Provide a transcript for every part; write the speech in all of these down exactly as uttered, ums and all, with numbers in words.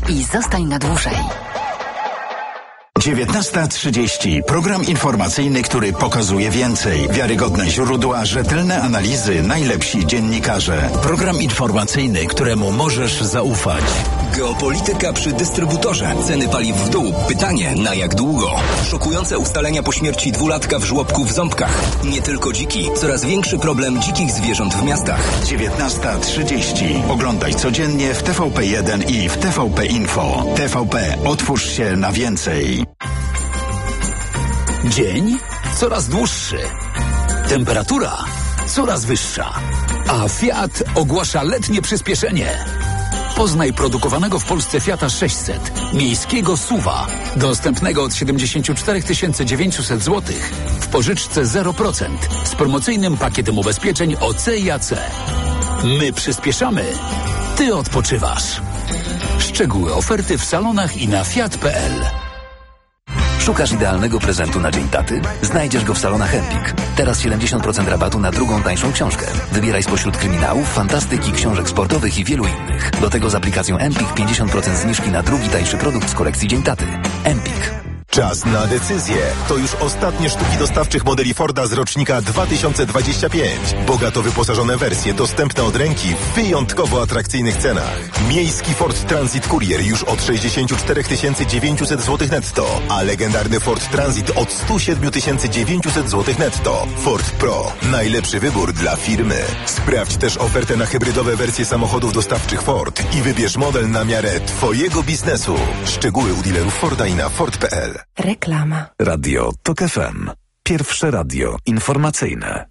i zostań na dłużej. dziewiętnasta trzydzieści. Program informacyjny, który pokazuje więcej. Wiarygodne źródła, rzetelne analizy, najlepsi dziennikarze. Program informacyjny, któremu możesz zaufać. Geopolityka przy dystrybutorze. Ceny paliw w dół. Pytanie, na jak długo? Szokujące ustalenia po śmierci dwulatka w żłobku w Ząbkach. Nie tylko dziki. Coraz większy problem dzikich zwierząt w miastach. dziewiętnasta trzydzieści. Oglądaj codziennie w T V P jeden i w T V P Info. T V P. Otwórz się na więcej. Dzień coraz dłuższy. Temperatura coraz wyższa. A Fiat ogłasza letnie przyspieszenie. Poznaj produkowanego w Polsce Fiata sześćset, miejskiego SUV-a, dostępnego od siedemdziesiąt cztery tysiące dziewięćset złotych w pożyczce zero procent z promocyjnym pakietem ubezpieczeń O C i A C. My przyspieszamy, ty odpoczywasz. Szczegóły oferty w salonach i na fiat kropka p l. Szukasz idealnego prezentu na Dzień Taty? Znajdziesz go w salonach Empik. Teraz siedemdziesiąt procent rabatu na drugą tańszą książkę. Wybieraj spośród kryminałów, fantastyki, książek sportowych i wielu innych. Do tego z aplikacją Empik pięćdziesiąt procent zniżki na drugi tańszy produkt z kolekcji Dzień Taty. Empik. Czas na decyzję. To już ostatnie sztuki dostawczych modeli Forda z rocznika dwa tysiące dwudziestego piątego. Bogato wyposażone wersje dostępne od ręki w wyjątkowo atrakcyjnych cenach. Miejski Ford Transit Courier już od sześćdziesiąt cztery tysiące dziewięćset złotych netto, a legendarny Ford Transit od sto siedem tysięcy dziewięćset złotych netto. Ford Pro. Najlepszy wybór dla firmy. Sprawdź też ofertę na hybrydowe wersje samochodów dostawczych Ford i wybierz model na miarę Twojego biznesu. Szczegóły u dealerów Forda i na ford kropka p l. Reklama. Radio TOK F M. Pierwsze radio informacyjne.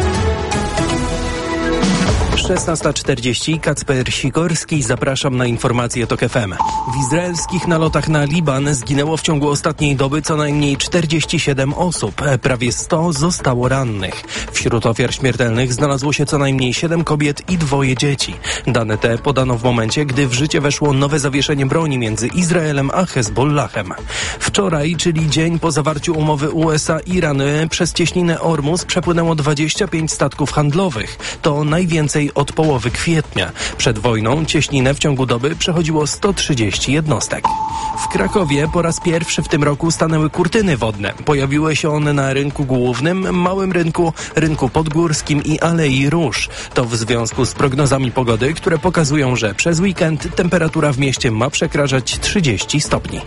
szesnasta czterdzieści. Kacper Sikorski. Zapraszam na informacje TOK F M. W izraelskich nalotach na Liban zginęło w ciągu ostatniej doby co najmniej czterdzieści siedem osób. Prawie sto zostało rannych. Wśród ofiar śmiertelnych znalazło się co najmniej siedem kobiet i dwoje dzieci. Dane te podano w momencie, gdy w życie weszło nowe zawieszenie broni między Izraelem a Hezbollahem. Wczoraj, czyli dzień po zawarciu umowy U S A-Iran, przez cieśninę Ormus przepłynęło dwadzieścia pięć statków handlowych. To najwięcej od połowy kwietnia. Przed wojną cieśninę w ciągu doby przechodziło sto trzydzieści jednostek. W Krakowie po raz pierwszy w tym roku stanęły kurtyny wodne. Pojawiły się one na rynku głównym, małym rynku, rynku podgórskim i Alei Róż. To w związku z prognozami pogody, które pokazują, że przez weekend temperatura w mieście ma przekraczać trzydzieści stopni.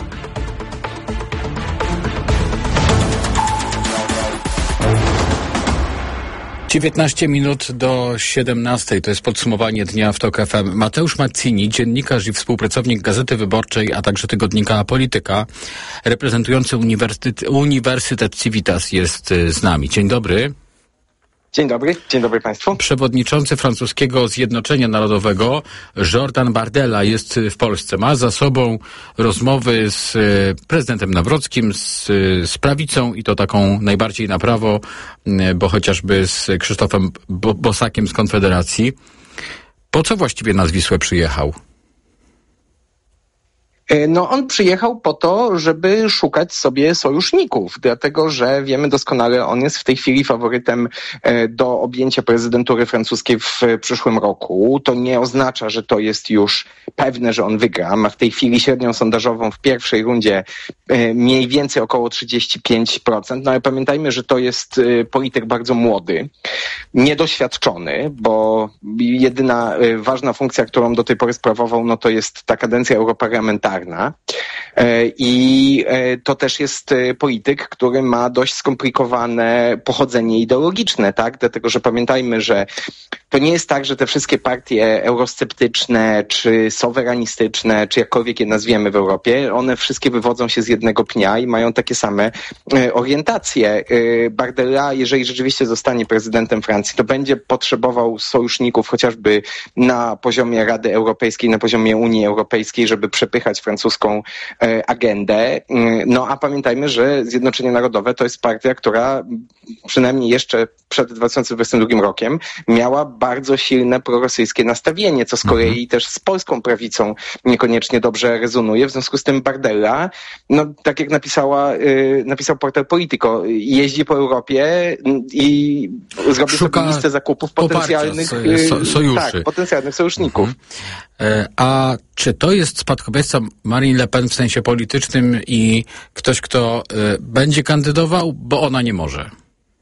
dziewiętnaście minut do siedemnastej. To jest podsumowanie dnia w TOK F M. Mateusz Mazzini, dziennikarz i współpracownik Gazety Wyborczej, a także tygodnika Polityka, reprezentujący Uniwersytet, Uniwersytet Civitas, jest z nami. Dzień dobry. Dzień dobry, dzień dobry Państwu. Przewodniczący francuskiego Zjednoczenia Narodowego Jordan Bardella jest w Polsce. Ma za sobą rozmowy z prezydentem Nawrockim, z, z prawicą i to taką najbardziej na prawo, bo chociażby z Krzysztofem Bosakiem z Konfederacji. Po co właściwie na Wisłę przyjechał? No on przyjechał po to, żeby szukać sobie sojuszników, dlatego że wiemy doskonale, on jest w tej chwili faworytem do objęcia prezydentury francuskiej w przyszłym roku. To nie oznacza, że to jest już pewne, że on wygra. Ma w tej chwili średnią sondażową w pierwszej rundzie mniej więcej około trzydzieści pięć procent. No ale pamiętajmy, że to jest polityk bardzo młody, niedoświadczony, bo jedyna ważna funkcja, którą do tej pory sprawował, no to jest ta kadencja europarlamentarna. I to też jest polityk, który ma dość skomplikowane pochodzenie ideologiczne, tak? Dlatego, że pamiętajmy, że to nie jest tak, że te wszystkie partie eurosceptyczne, czy soweranistyczne, czy jakkolwiek je nazwiemy w Europie, one wszystkie wywodzą się z jednego pnia i mają takie same orientacje. Bardella, jeżeli rzeczywiście zostanie prezydentem Francji, to będzie potrzebował sojuszników chociażby na poziomie Rady Europejskiej, na poziomie Unii Europejskiej, żeby przepychać francuską agendę. No a pamiętajmy, że Zjednoczenie Narodowe to jest partia, która przynajmniej jeszcze przed dwa tysiące dwudziestym drugim rokiem miała bardzo silne prorosyjskie nastawienie, co z kolei mhm. też z polską prawicą niekoniecznie dobrze rezonuje. W związku z tym Bardella, no tak jak napisała, yy, napisał portal Politico, jeździ po Europie i zrobi Szuka sobie listę zakupów potencjalnych so, sojuszy. Tak, potencjalnych sojuszników. Mhm. A czy to jest spadkobierca Marine Le Pen w sensie politycznym i ktoś, kto y, będzie kandydował, bo ona nie może?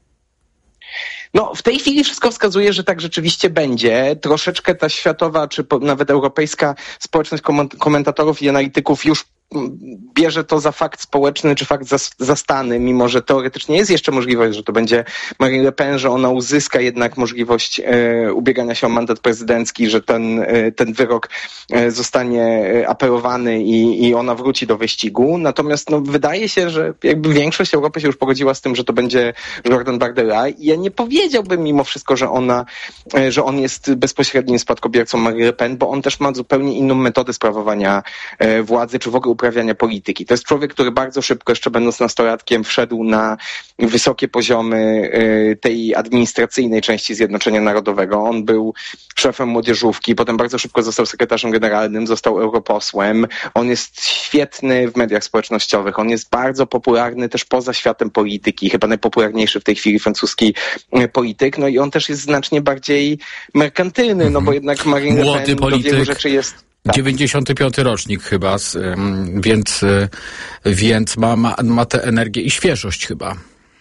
No, w tej chwili wszystko wskazuje, że tak rzeczywiście będzie. Troszeczkę ta światowa, czy po, nawet europejska społeczność komentatorów i analityków już bierze to za fakt społeczny, czy fakt zastany, mimo że teoretycznie jest jeszcze możliwość, że to będzie Marine Le Pen, że ona uzyska jednak możliwość e, ubiegania się o mandat prezydencki, że ten, e, ten wyrok e, zostanie apelowany i, i ona wróci do wyścigu. Natomiast no, wydaje się, że jakby większość Europy się już pogodziła z tym, że to będzie Jordan Bardella. I ja nie powiedziałbym mimo wszystko, że ona, e, że on jest bezpośrednim spadkobiercą Marine Le Pen, bo on też ma zupełnie inną metodę sprawowania e, władzy, czy w ogóle uprawiania polityki. To jest człowiek, który bardzo szybko, jeszcze będąc nastolatkiem, wszedł na wysokie poziomy tej administracyjnej części Zjednoczenia Narodowego. On był szefem młodzieżówki, potem bardzo szybko został sekretarzem generalnym, został europosłem. On jest świetny w mediach społecznościowych. On jest bardzo popularny też poza światem polityki. Chyba najpopularniejszy w tej chwili francuski polityk. No i on też jest znacznie bardziej merkantylny, no bo jednak Marine Le Pen do wielu rzeczy jest... Tak. dziewięćdziesiąty piąty rocznik chyba, więc, więc ma, ma, ma tę energię i świeżość chyba.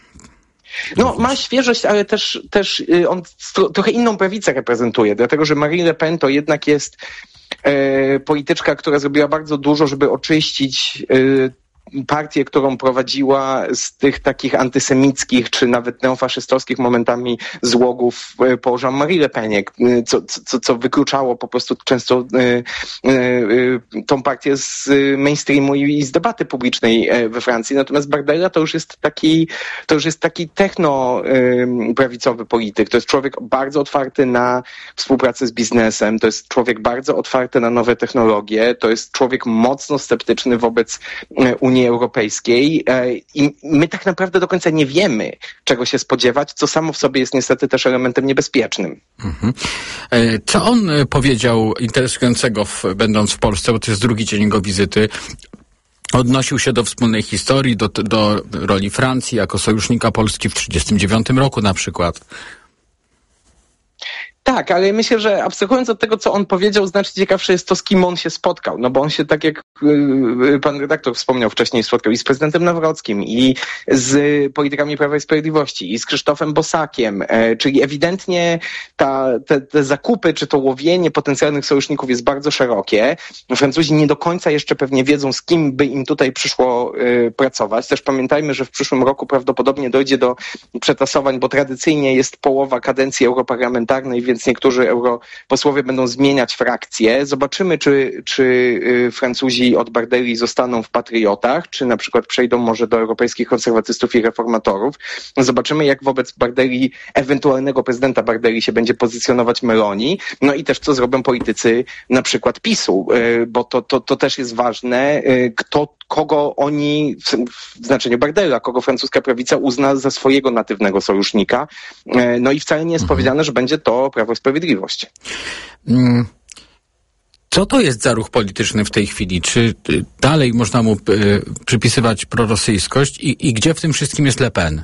No, ma świeżość, ale też, też on trochę inną prawicę reprezentuje, dlatego że Marine Le Pen to jednak jest e, polityczka, która zrobiła bardzo dużo, żeby oczyścić e, partię, którą prowadziła z tych takich antysemickich, czy nawet neofaszystowskich momentami złogów po Jean-Marie Le Penie, co, co, co wykluczało po prostu często y, y, y, tą partię z mainstreamu i z debaty publicznej we Francji. Natomiast Bardella to już jest taki, to już jest taki techno-prawicowy polityk. To jest człowiek bardzo otwarty na współpracę z biznesem, to jest człowiek bardzo otwarty na nowe technologie, to jest człowiek mocno sceptyczny wobec Unii Europejskiej i my tak naprawdę do końca nie wiemy, czego się spodziewać, co samo w sobie jest niestety też elementem niebezpiecznym. Mhm. Co on powiedział interesującego, w, będąc w Polsce, bo to jest drugi dzień jego wizyty? Odnosił się do wspólnej historii, do, do roli Francji jako sojusznika Polski w tysiąc dziewięćset trzydziestym dziewiątym roku na przykład. Tak, ale myślę, że abstrahując od tego, co on powiedział, znacznie ciekawsze jest to, z kim on się spotkał. No bo on się, tak jak yy, pan redaktor wspomniał wcześniej, spotkał i z prezydentem Nawrockim, i z politykami Prawa i Sprawiedliwości, i z Krzysztofem Bosakiem, e, czyli ewidentnie ta, te, te zakupy, czy to łowienie potencjalnych sojuszników jest bardzo szerokie. Francuzi nie do końca jeszcze pewnie wiedzą, z kim by im tutaj przyszło yy, pracować. Też pamiętajmy, że w przyszłym roku prawdopodobnie dojdzie do przetasowań, bo tradycyjnie jest połowa kadencji europarlamentarnej, więc więc niektórzy europosłowie będą zmieniać frakcje. Zobaczymy, czy, czy Francuzi od Bardelli zostaną w patriotach, czy na przykład przejdą może do europejskich konserwatystów i reformatorów. Zobaczymy, jak wobec Bardelli, ewentualnego prezydenta Bardelli się będzie pozycjonować Meloni. No i też, co zrobią politycy na przykład PiSu, bo to, to, to też jest ważne, kto, kogo oni, w znaczeniu Bardella, kogo francuska prawica uzna za swojego natywnego sojusznika. No i wcale nie jest mhm. powiedziane, że będzie to Prawo i Sprawiedliwość. Co to jest za ruch polityczny w tej chwili? Czy dalej można mu y, przypisywać prorosyjskość i, i gdzie w tym wszystkim jest Le Pen?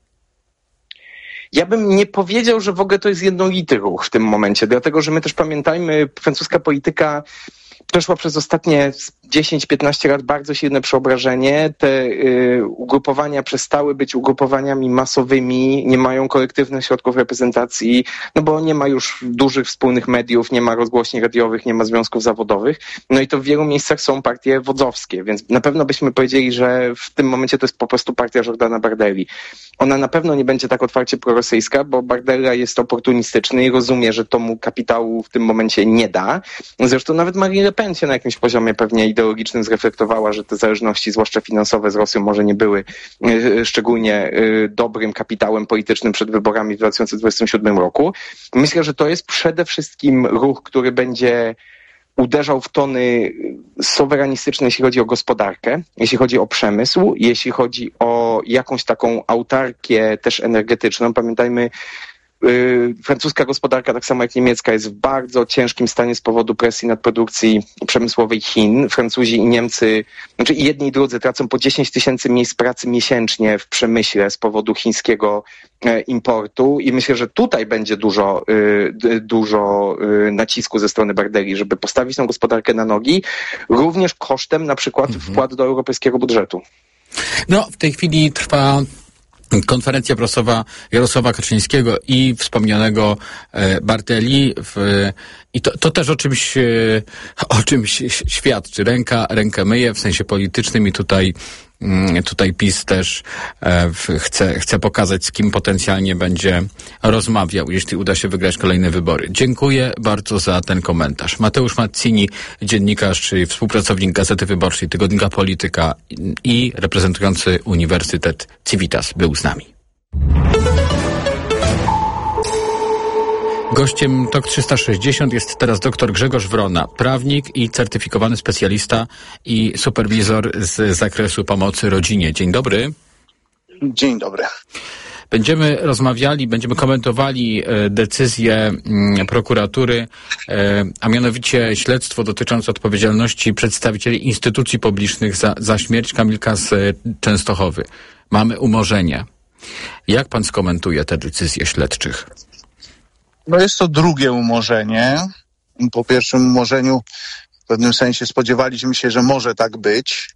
Ja bym nie powiedział, że w ogóle to jest jednolity ruch w tym momencie, dlatego że my też pamiętajmy, francuska polityka przeszła przez ostatnie dziesięć piętnaście lat bardzo silne przeobrażenie. Te y, ugrupowania przestały być ugrupowaniami masowymi, nie mają kolektywnych środków reprezentacji, no bo nie ma już dużych wspólnych mediów, nie ma rozgłośni radiowych, nie ma związków zawodowych. No i to w wielu miejscach są partie wodzowskie, więc na pewno byśmy powiedzieli, że w tym momencie to jest po prostu partia Jordana Bardelli. Ona na pewno nie będzie tak otwarcie prorosyjska, bo Bardella jest oportunistyczny i rozumie, że to mu kapitału w tym momencie nie da. Zresztą nawet Marine Le Pen się na jakimś poziomie pewnie ideologicznym zreflektowała, że te zależności, zwłaszcza finansowe z Rosją, może nie były y, szczególnie y, dobrym kapitałem politycznym przed wyborami w dwa tysiące dwudziestym siódmym roku. Myślę, że to jest przede wszystkim ruch, który będzie uderzał w tony suwerenistyczne, jeśli chodzi o gospodarkę, jeśli chodzi o przemysł, jeśli chodzi o jakąś taką autarkię też energetyczną. Pamiętajmy, Yy, francuska gospodarka, tak samo jak niemiecka, jest w bardzo ciężkim stanie z powodu presji nadprodukcji przemysłowej Chin. Francuzi i Niemcy, znaczy i jedni i drudzy tracą po dziesięć tysięcy miejsc pracy miesięcznie w przemyśle z powodu chińskiego e, importu i myślę, że tutaj będzie dużo, y, dużo y, nacisku ze strony Bardeli, żeby postawić tą gospodarkę na nogi, również kosztem na przykład mhm. wkładu do europejskiego budżetu. No, w tej chwili trwa konferencja prasowa Jarosława Kaczyńskiego i wspomnianego e, Bardeli w, i to, to też o czymś, e, o czymś świadczy. Ręka, rękę myje w sensie politycznym i tutaj Tutaj PiS też e, chce, chce pokazać, z kim potencjalnie będzie rozmawiał, jeśli uda się wygrać kolejne wybory. Dziękuję bardzo za ten komentarz. Mateusz Mazzini, dziennikarz, czyli współpracownik Gazety Wyborczej, tygodnika Polityka i reprezentujący Uniwersytet Civitas, był z nami. Gościem Tok trzysta sześćdziesiąt jest teraz dr Grzegorz Wrona, prawnik i certyfikowany specjalista i superwizor z zakresu pomocy rodzinie. Dzień dobry. Dzień dobry. Będziemy rozmawiali, będziemy komentowali e, decyzję m, prokuratury, e, a mianowicie śledztwo dotyczące odpowiedzialności przedstawicieli instytucji publicznych za, za śmierć Kamilka z e, Częstochowy. Mamy umorzenie. Jak pan skomentuje te decyzje śledczych? No jest to drugie umorzenie. Po pierwszym umorzeniu w pewnym sensie spodziewaliśmy się, że może tak być.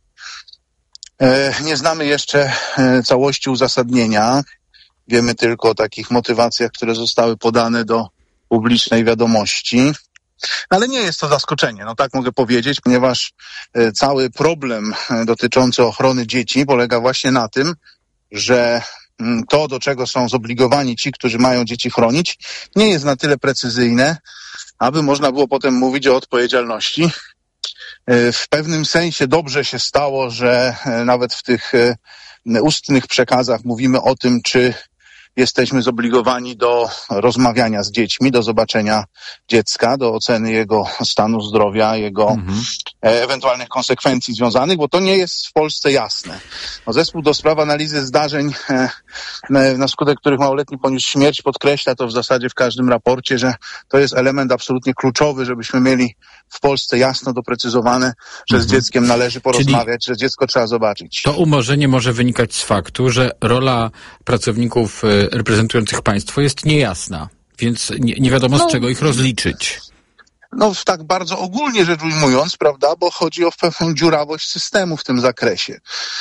E, nie znamy jeszcze e, całości uzasadnienia. Wiemy tylko o takich motywacjach, które zostały podane do publicznej wiadomości. Ale nie jest to zaskoczenie, no tak mogę powiedzieć, ponieważ e, cały problem e, dotyczący ochrony dzieci polega właśnie na tym, że to, do czego są zobligowani ci, którzy mają dzieci chronić, nie jest na tyle precyzyjne, aby można było potem mówić o odpowiedzialności. W pewnym sensie dobrze się stało, że nawet w tych ustnych przekazach mówimy o tym, czy jesteśmy zobligowani do rozmawiania z dziećmi, do zobaczenia dziecka, do oceny jego stanu zdrowia, jego mhm. e, ewentualnych konsekwencji związanych, bo to nie jest w Polsce jasne. No, zespół do spraw analizy zdarzeń, e, na skutek których małoletni poniósł śmierć, podkreśla to w zasadzie w każdym raporcie, że to jest element absolutnie kluczowy, żebyśmy mieli w Polsce jasno doprecyzowane, że mhm. z dzieckiem należy porozmawiać, Czyli że dziecko trzeba zobaczyć. To umorzenie może wynikać z faktu, że rola pracowników reprezentujących państwo jest niejasna, więc nie, nie wiadomo no, z czego ich rozliczyć. No tak bardzo ogólnie rzecz ujmując, prawda, bo chodzi o pewną dziurawość systemu w tym zakresie.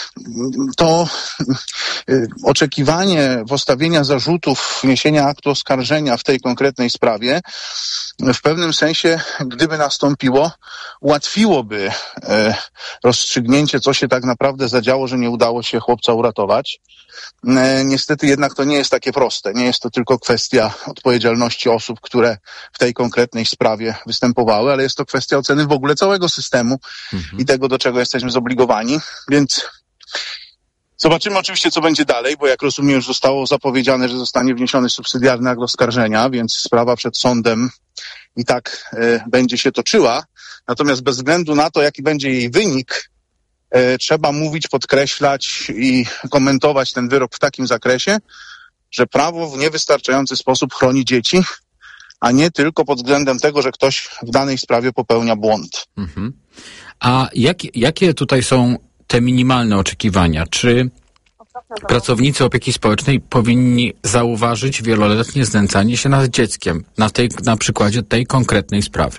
To y, oczekiwanie postawienia zarzutów, wniesienia aktu oskarżenia w tej konkretnej sprawie w pewnym sensie, gdyby nastąpiło, ułatwiłoby y, rozstrzygnięcie, co się tak naprawdę zadziało, że nie udało się chłopca uratować. Niestety jednak to nie jest takie proste. Nie jest to tylko kwestia odpowiedzialności osób, które w tej konkretnej sprawie występowały, ale jest to kwestia oceny w ogóle całego systemu mhm. i tego, do czego jesteśmy zobligowani. Więc zobaczymy oczywiście, co będzie dalej, bo jak rozumiem, już zostało zapowiedziane, że zostanie wniesiony subsydiarny akt oskarżenia, więc sprawa przed sądem i tak y, będzie się toczyła. Natomiast bez względu na to, jaki będzie jej wynik, trzeba mówić, podkreślać i komentować ten wyrok w takim zakresie, że prawo w niewystarczający sposób chroni dzieci, a nie tylko pod względem tego, że ktoś w danej sprawie popełnia błąd. Mhm. A jak, jakie tutaj są te minimalne oczekiwania? Czy pracownicy opieki społecznej powinni zauważyć wieloletnie znęcanie się nad dzieckiem na, tej, na przykładzie tej konkretnej sprawy?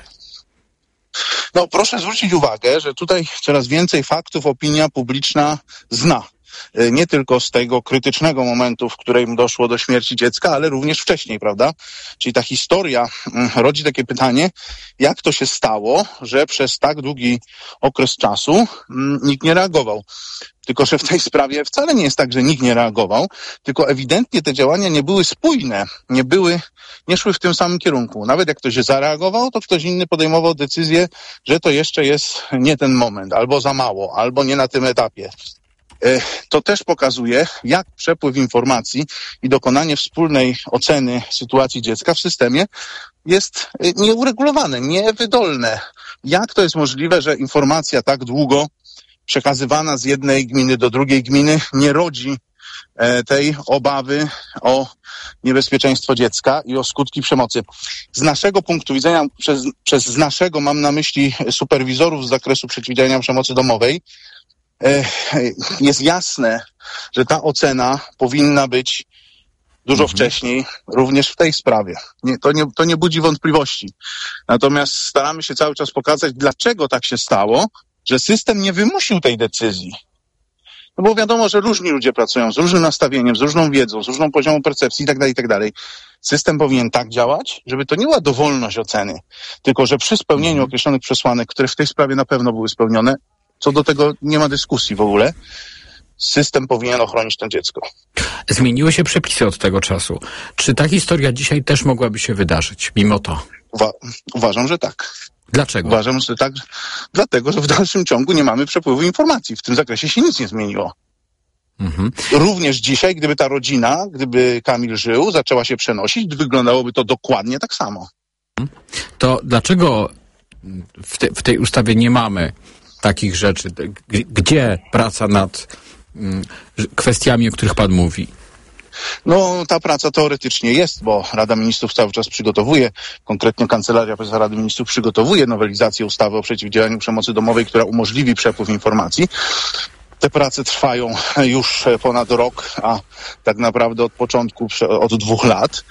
No proszę zwrócić uwagę, że tutaj coraz więcej faktów opinia publiczna zna. Nie tylko z tego krytycznego momentu, w którym doszło do śmierci dziecka, ale również wcześniej, prawda? Czyli ta historia rodzi takie pytanie, jak to się stało, że przez tak długi okres czasu nikt nie reagował. Tylko że w tej sprawie wcale nie jest tak, że nikt nie reagował, tylko ewidentnie te działania nie były spójne, nie były, nie szły w tym samym kierunku. Nawet jak ktoś zareagował, to ktoś inny podejmował decyzję, że to jeszcze jest nie ten moment, albo za mało, albo nie na tym etapie. To też pokazuje, jak przepływ informacji i dokonanie wspólnej oceny sytuacji dziecka w systemie jest nieuregulowane, niewydolne. Jak to jest możliwe, że informacja tak długo przekazywana z jednej gminy do drugiej gminy nie rodzi e, tej obawy o niebezpieczeństwo dziecka i o skutki przemocy. Z naszego punktu widzenia, przez, przez z naszego mam na myśli superwizorów z zakresu przeciwdziałania przemocy domowej, e, jest jasne, że ta ocena powinna być dużo mhm. wcześniej, również w tej sprawie. Nie, to, nie, to nie budzi wątpliwości. Natomiast staramy się cały czas pokazać, dlaczego tak się stało, że system nie wymusił tej decyzji. No bo wiadomo, że różni ludzie pracują z różnym nastawieniem, z różną wiedzą, z różną poziomem percepcji itd., itd. System powinien tak działać, żeby to nie była dowolność oceny, tylko że przy spełnieniu określonych przesłanek, które w tej sprawie na pewno były spełnione, co do tego nie ma dyskusji w ogóle, system powinien ochronić to dziecko. Zmieniły się przepisy od tego czasu. Czy ta historia dzisiaj też mogłaby się wydarzyć, mimo to? Uwa- uważam, że tak. Dlaczego? Uważam, że tak, dlatego, że w dalszym ciągu nie mamy przepływu informacji. W tym zakresie się nic nie zmieniło. Mhm. Również dzisiaj, gdyby ta rodzina, gdyby Kamil żył, zaczęła się przenosić, wyglądałoby to dokładnie tak samo. To dlaczego w, te, w tej ustawie nie mamy takich rzeczy? Gdzie praca nad mm, kwestiami, o których pan mówi? No, ta praca teoretycznie jest, bo Rada Ministrów cały czas przygotowuje, konkretnie Kancelaria Prezesa Rady Ministrów przygotowuje nowelizację ustawy o przeciwdziałaniu przemocy domowej, która umożliwi przepływ informacji. Te prace trwają już ponad rok, a tak naprawdę od początku, od dwóch lat.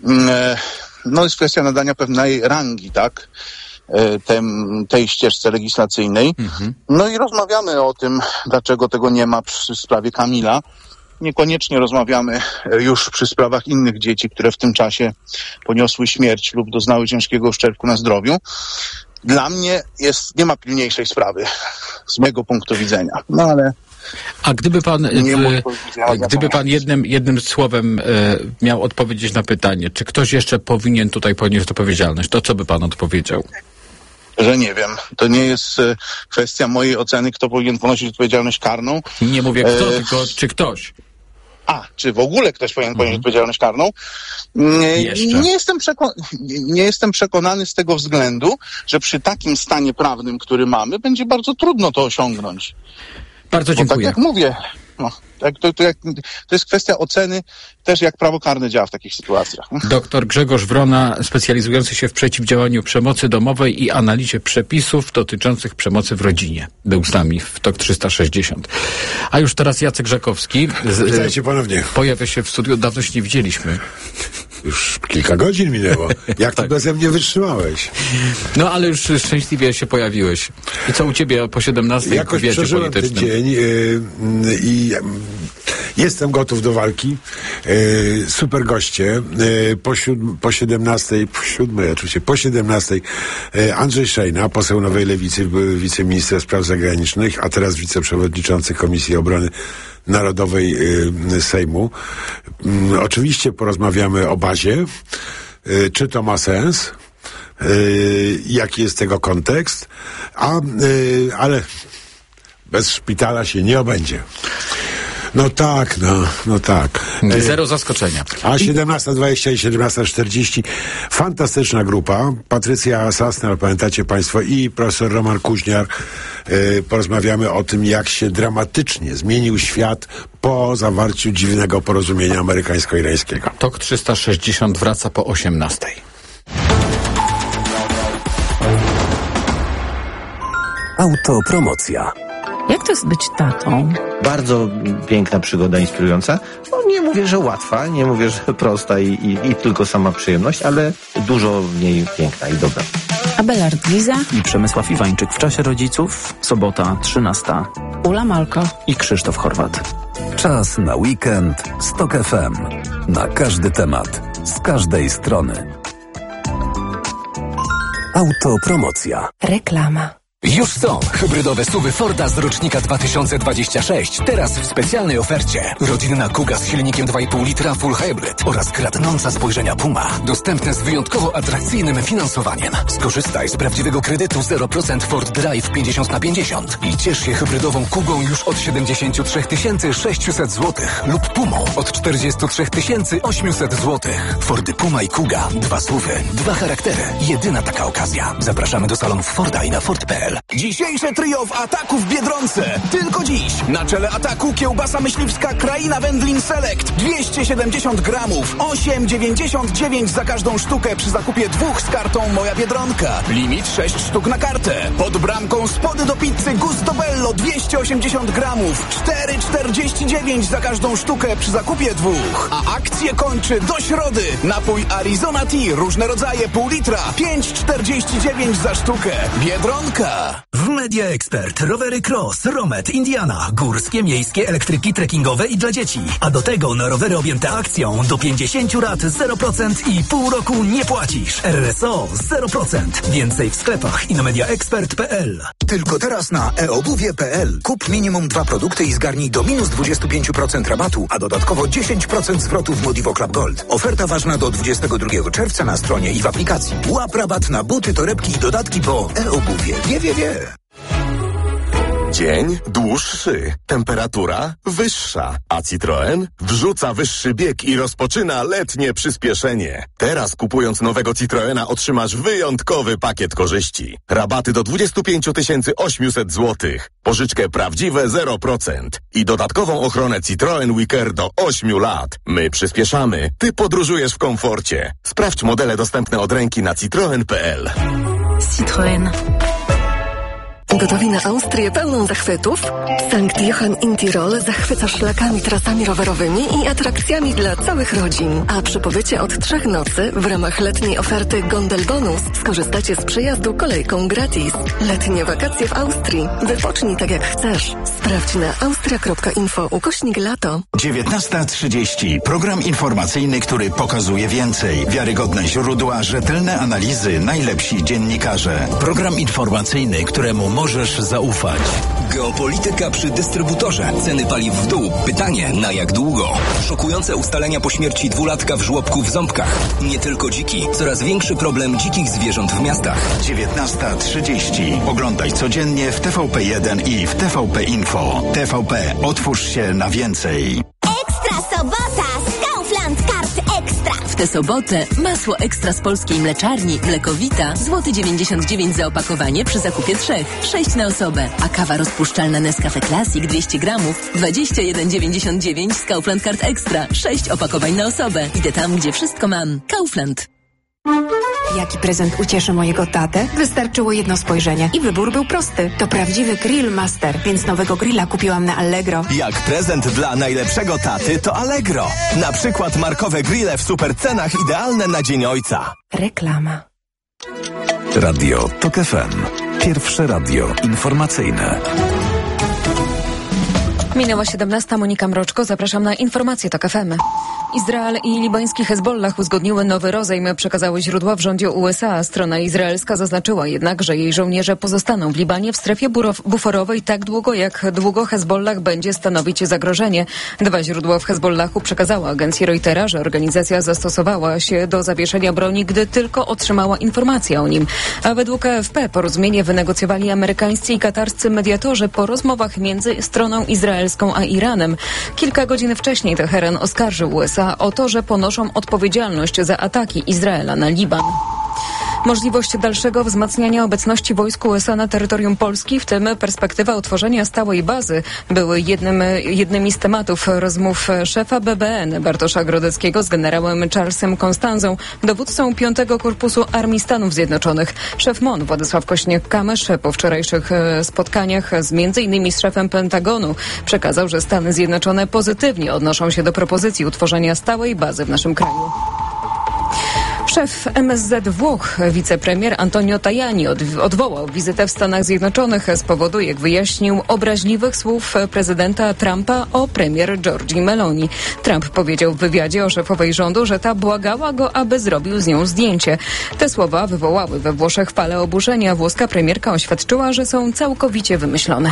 No, jest kwestia nadania pewnej rangi, tak? Tem, tej ścieżce legislacyjnej. Mhm. No i rozmawiamy o tym, dlaczego tego nie ma przy sprawie Kamila. Niekoniecznie rozmawiamy już przy sprawach innych dzieci, które w tym czasie poniosły śmierć lub doznały ciężkiego uszczerbku na zdrowiu. Dla mnie jest, nie ma pilniejszej sprawy z mojego punktu widzenia. No ale... A gdyby pan, w, gdyby pan jednym, jednym słowem e, miał odpowiedzieć na pytanie, czy ktoś jeszcze powinien tutaj ponieść odpowiedzialność, to co by pan odpowiedział? Że nie wiem. To nie jest e, kwestia mojej oceny, kto powinien ponosić odpowiedzialność karną. Nie mówię kto, e... tylko czy ktoś. A, czy w ogóle ktoś powinien ponieść mhm. odpowiedzialność karną? Nie, nie, jestem przekon- nie jestem przekonany z tego względu, że przy takim stanie prawnym, który mamy, będzie bardzo trudno to osiągnąć. Bardzo dziękuję. Bo tak jak mówię, no, tak, to, to, jak, to jest kwestia oceny też, jak prawo karne działa w takich sytuacjach. Doktor Grzegorz Wrona, specjalizujący się w przeciwdziałaniu przemocy domowej i analizie przepisów dotyczących przemocy w rodzinie. Był z nami w T O K trzysta sześćdziesiąt. A już teraz Jacek Żakowski. Witajcie ponownie. Pojawia się w studiu, dawno się nie widzieliśmy. Już kilka godzin minęło. Jak to tak. Beze mnie wytrzymałeś? No, ale już szczęśliwie się pojawiłeś. I co u ciebie po siedemnastej Jakoś przeżyłem ten dzień yy, i yy, jestem gotów do walki. Yy, super goście. Yy, po, siódm, po siedemnastej, po siódmej oczywiście, po siedemnastej yy, Andrzej Szejna, poseł Nowej Lewicy, były wiceminister spraw zagranicznych, a teraz wiceprzewodniczący Komisji Obrony Narodowej y, Sejmu. Y, oczywiście porozmawiamy o bazie, y, czy to ma sens, y, jaki jest tego kontekst, a, y, ale bez szpitala się nie obędzie. No tak, no, no tak. Zero zaskoczenia. A siedemnasta dwadzieścia i siedemnasta czterdzieści. Fantastyczna grupa. Patrycja Sasner, pamiętacie państwo, i profesor Roman Kuźniar. Yy, porozmawiamy o tym, jak się dramatycznie zmienił świat po zawarciu dziwnego porozumienia amerykańsko-irańskiego. T O K trzysta sześćdziesiąt wraca po osiemnastej. Autopromocja. Jak to jest być tatą? Bardzo piękna przygoda, inspirująca. No, nie mówię, że łatwa, nie mówię, że prosta i, i, i tylko sama przyjemność, ale dużo w niej piękna i dobra. Abelard Giza i Przemysław Iwańczyk w czasie rodziców, sobota trzynasta. Ula Malko i Krzysztof Chorwat. Czas na weekend z T O K F M. Na każdy temat, z każdej strony. Autopromocja. Reklama. Już są hybrydowe suwy Forda z rocznika dwa tysiące dwudziestego szóstego. Teraz w specjalnej ofercie. Rodzinna Kuga z silnikiem dwa i pół litra Full Hybrid oraz kradnąca spojrzenia Puma. Dostępne z wyjątkowo atrakcyjnym finansowaniem. Skorzystaj z prawdziwego kredytu zero procent Ford Drive pięćdziesiąt na pięćdziesiąt i ciesz się hybrydową Kugą już od siedemdziesiąt trzy tysiące sześćset złotych lub Pumą od czterdzieści trzy tysiące osiemset złotych. Fordy Puma i Kuga. Dwa suwy, dwa charaktery. Jedyna taka okazja. Zapraszamy do salonów Forda i na Ford kropka p l. l. Dzisiejsze trio w ataku w Biedronce. Tylko dziś. Na czele ataku kiełbasa myśliwska Kraina Wędlin Select. dwieście siedemdziesiąt gramów. osiem dziewięćdziesiąt dziewięć za każdą sztukę przy zakupie dwóch z kartą Moja Biedronka. Limit sześć sztuk na kartę. Pod bramką spody do pizzy Gusto Bello dwieście osiemdziesiąt gramów. cztery czterdzieści dziewięć za każdą sztukę przy zakupie dwóch. A akcję kończy do środy. Napój Arizona Tea, różne rodzaje, pół litra. pięć czterdzieści dziewięć za sztukę. Biedronka. W Media Expert rowery Cross, Romet, Indiana, górskie, miejskie, elektryki, trekkingowe i dla dzieci. A do tego na rowery objęte akcją do pięćdziesiąt lat zero procent i pół roku nie płacisz. R S O zero procent. Więcej w sklepach i na mediaexpert kropka p l. Tylko teraz na e obuwie kropka p l. Kup minimum dwa produkty i zgarnij do minus dwadzieścia pięć procent rabatu, a dodatkowo dziesięć procent zwrotu w Modivo Club Gold. Oferta ważna do dwudziestego drugiego czerwca na stronie i w aplikacji. Łap rabat na buty, torebki i dodatki po e-obuwie. Wie, wie, wie. Dzień dłuższy, temperatura wyższa, a Citroen wrzuca wyższy bieg i rozpoczyna letnie przyspieszenie. Teraz kupując nowego Citroena otrzymasz wyjątkowy pakiet korzyści. Rabaty do dwadzieścia pięć tysięcy osiemset złotych, pożyczkę prawdziwe zero procent i dodatkową ochronę Citroen Wicker do ośmiu lat. My przyspieszamy, ty podróżujesz w komforcie. Sprawdź modele dostępne od ręki na citroen kropka p l. Citroen. Gotowi na Austrię pełną zachwytów? Sankt Johann in Tirol zachwyca szlakami, trasami rowerowymi i atrakcjami dla całych rodzin. A przy pobycie od trzech nocy w ramach letniej oferty Gondel Bonus skorzystacie z przejazdu kolejką gratis. Letnie wakacje w Austrii. Wypocznij tak jak chcesz. Sprawdź na austria kropka info ukośnik lato. dziewiętnasta trzydzieści. Program informacyjny, który pokazuje więcej. Wiarygodne źródła, rzetelne analizy, najlepsi dziennikarze. Program informacyjny, któremu możesz zaufać. Geopolityka przy dystrybutorze. Ceny paliw w dół. Pytanie, na jak długo? Szokujące ustalenia po śmierci dwulatka w żłobku w Ząbkach. Nie tylko dziki. Coraz większy problem dzikich zwierząt w miastach. dziewiętnasta trzydzieści. Oglądaj codziennie w T V P jeden i w T V P Info. T V P. Otwórz się na więcej. Ekstra sobota z Kaufland Kart Ekstra. W tę sobotę masło ekstra z polskiej mleczarni Mlekowita złoty dziewięćdziesiąt dziewięć za opakowanie przy zakupie trzech. sześć na osobę. A kawa rozpuszczalna Nescafe Classic dwieście gramów dwadzieścia jeden dziewięćdziesiąt dziewięć z Kaufland Kart Ekstra. sześć opakowań na osobę. Idę tam, gdzie wszystko mam. Kaufland. Jaki prezent ucieszy mojego tatę? Wystarczyło jedno spojrzenie i wybór był prosty. To prawdziwy Grill Master, więc nowego grilla kupiłam na Allegro. Jak prezent dla najlepszego taty to Allegro. Na przykład markowe grille w super cenach idealne na Dzień Ojca. Reklama. Radio Tok F M. Pierwsze radio informacyjne. Minęła siedemnasta. Monika Mroczko. Zapraszam na informacje Tok F M. Izrael i libański Hezbollah uzgodniły nowy rozejm, przekazały źródła w rządzie U S A. Strona izraelska zaznaczyła jednak, że jej żołnierze pozostaną w Libanie w strefie buforowej tak długo, jak długo Hezbollah będzie stanowić zagrożenie. Dwa źródła w Hezbollahu przekazały agencji Reutera, że organizacja zastosowała się do zawieszenia broni, gdy tylko otrzymała informację o nim. A według A F P porozumienie wynegocjowali amerykańscy i katarscy mediatorzy po rozmowach między stroną izraelską a Iranem. Kilka godzin wcześniej Teheran oskarżył U S A o to, że ponoszą odpowiedzialność za ataki Izraela na Liban. Możliwość dalszego wzmacniania obecności wojsk U S A na terytorium Polski, w tym perspektywa utworzenia stałej bazy, były jednym, jednymi z tematów rozmów szefa B B N Bartosza Grodeckiego z generałem Charlesem Constanzą, dowódcą piątego Korpusu Armii Stanów Zjednoczonych. Szef M O N Władysław Kośniak-Kamysz po wczorajszych spotkaniach z między innymi z szefem Pentagonu przekazał, że Stany Zjednoczone pozytywnie odnoszą się do propozycji utworzenia stałej bazy w naszym kraju. Szef M S Z Włoch, wicepremier Antonio Tajani od, odwołał wizytę w Stanach Zjednoczonych z powodu, jak wyjaśnił, obraźliwych słów prezydenta Trumpa o premier Giorgii Meloni. Trump powiedział w wywiadzie o szefowej rządu, że ta błagała go, aby zrobił z nią zdjęcie. Te słowa wywołały we Włoszech falę oburzenia. Włoska premierka oświadczyła, że są całkowicie wymyślone.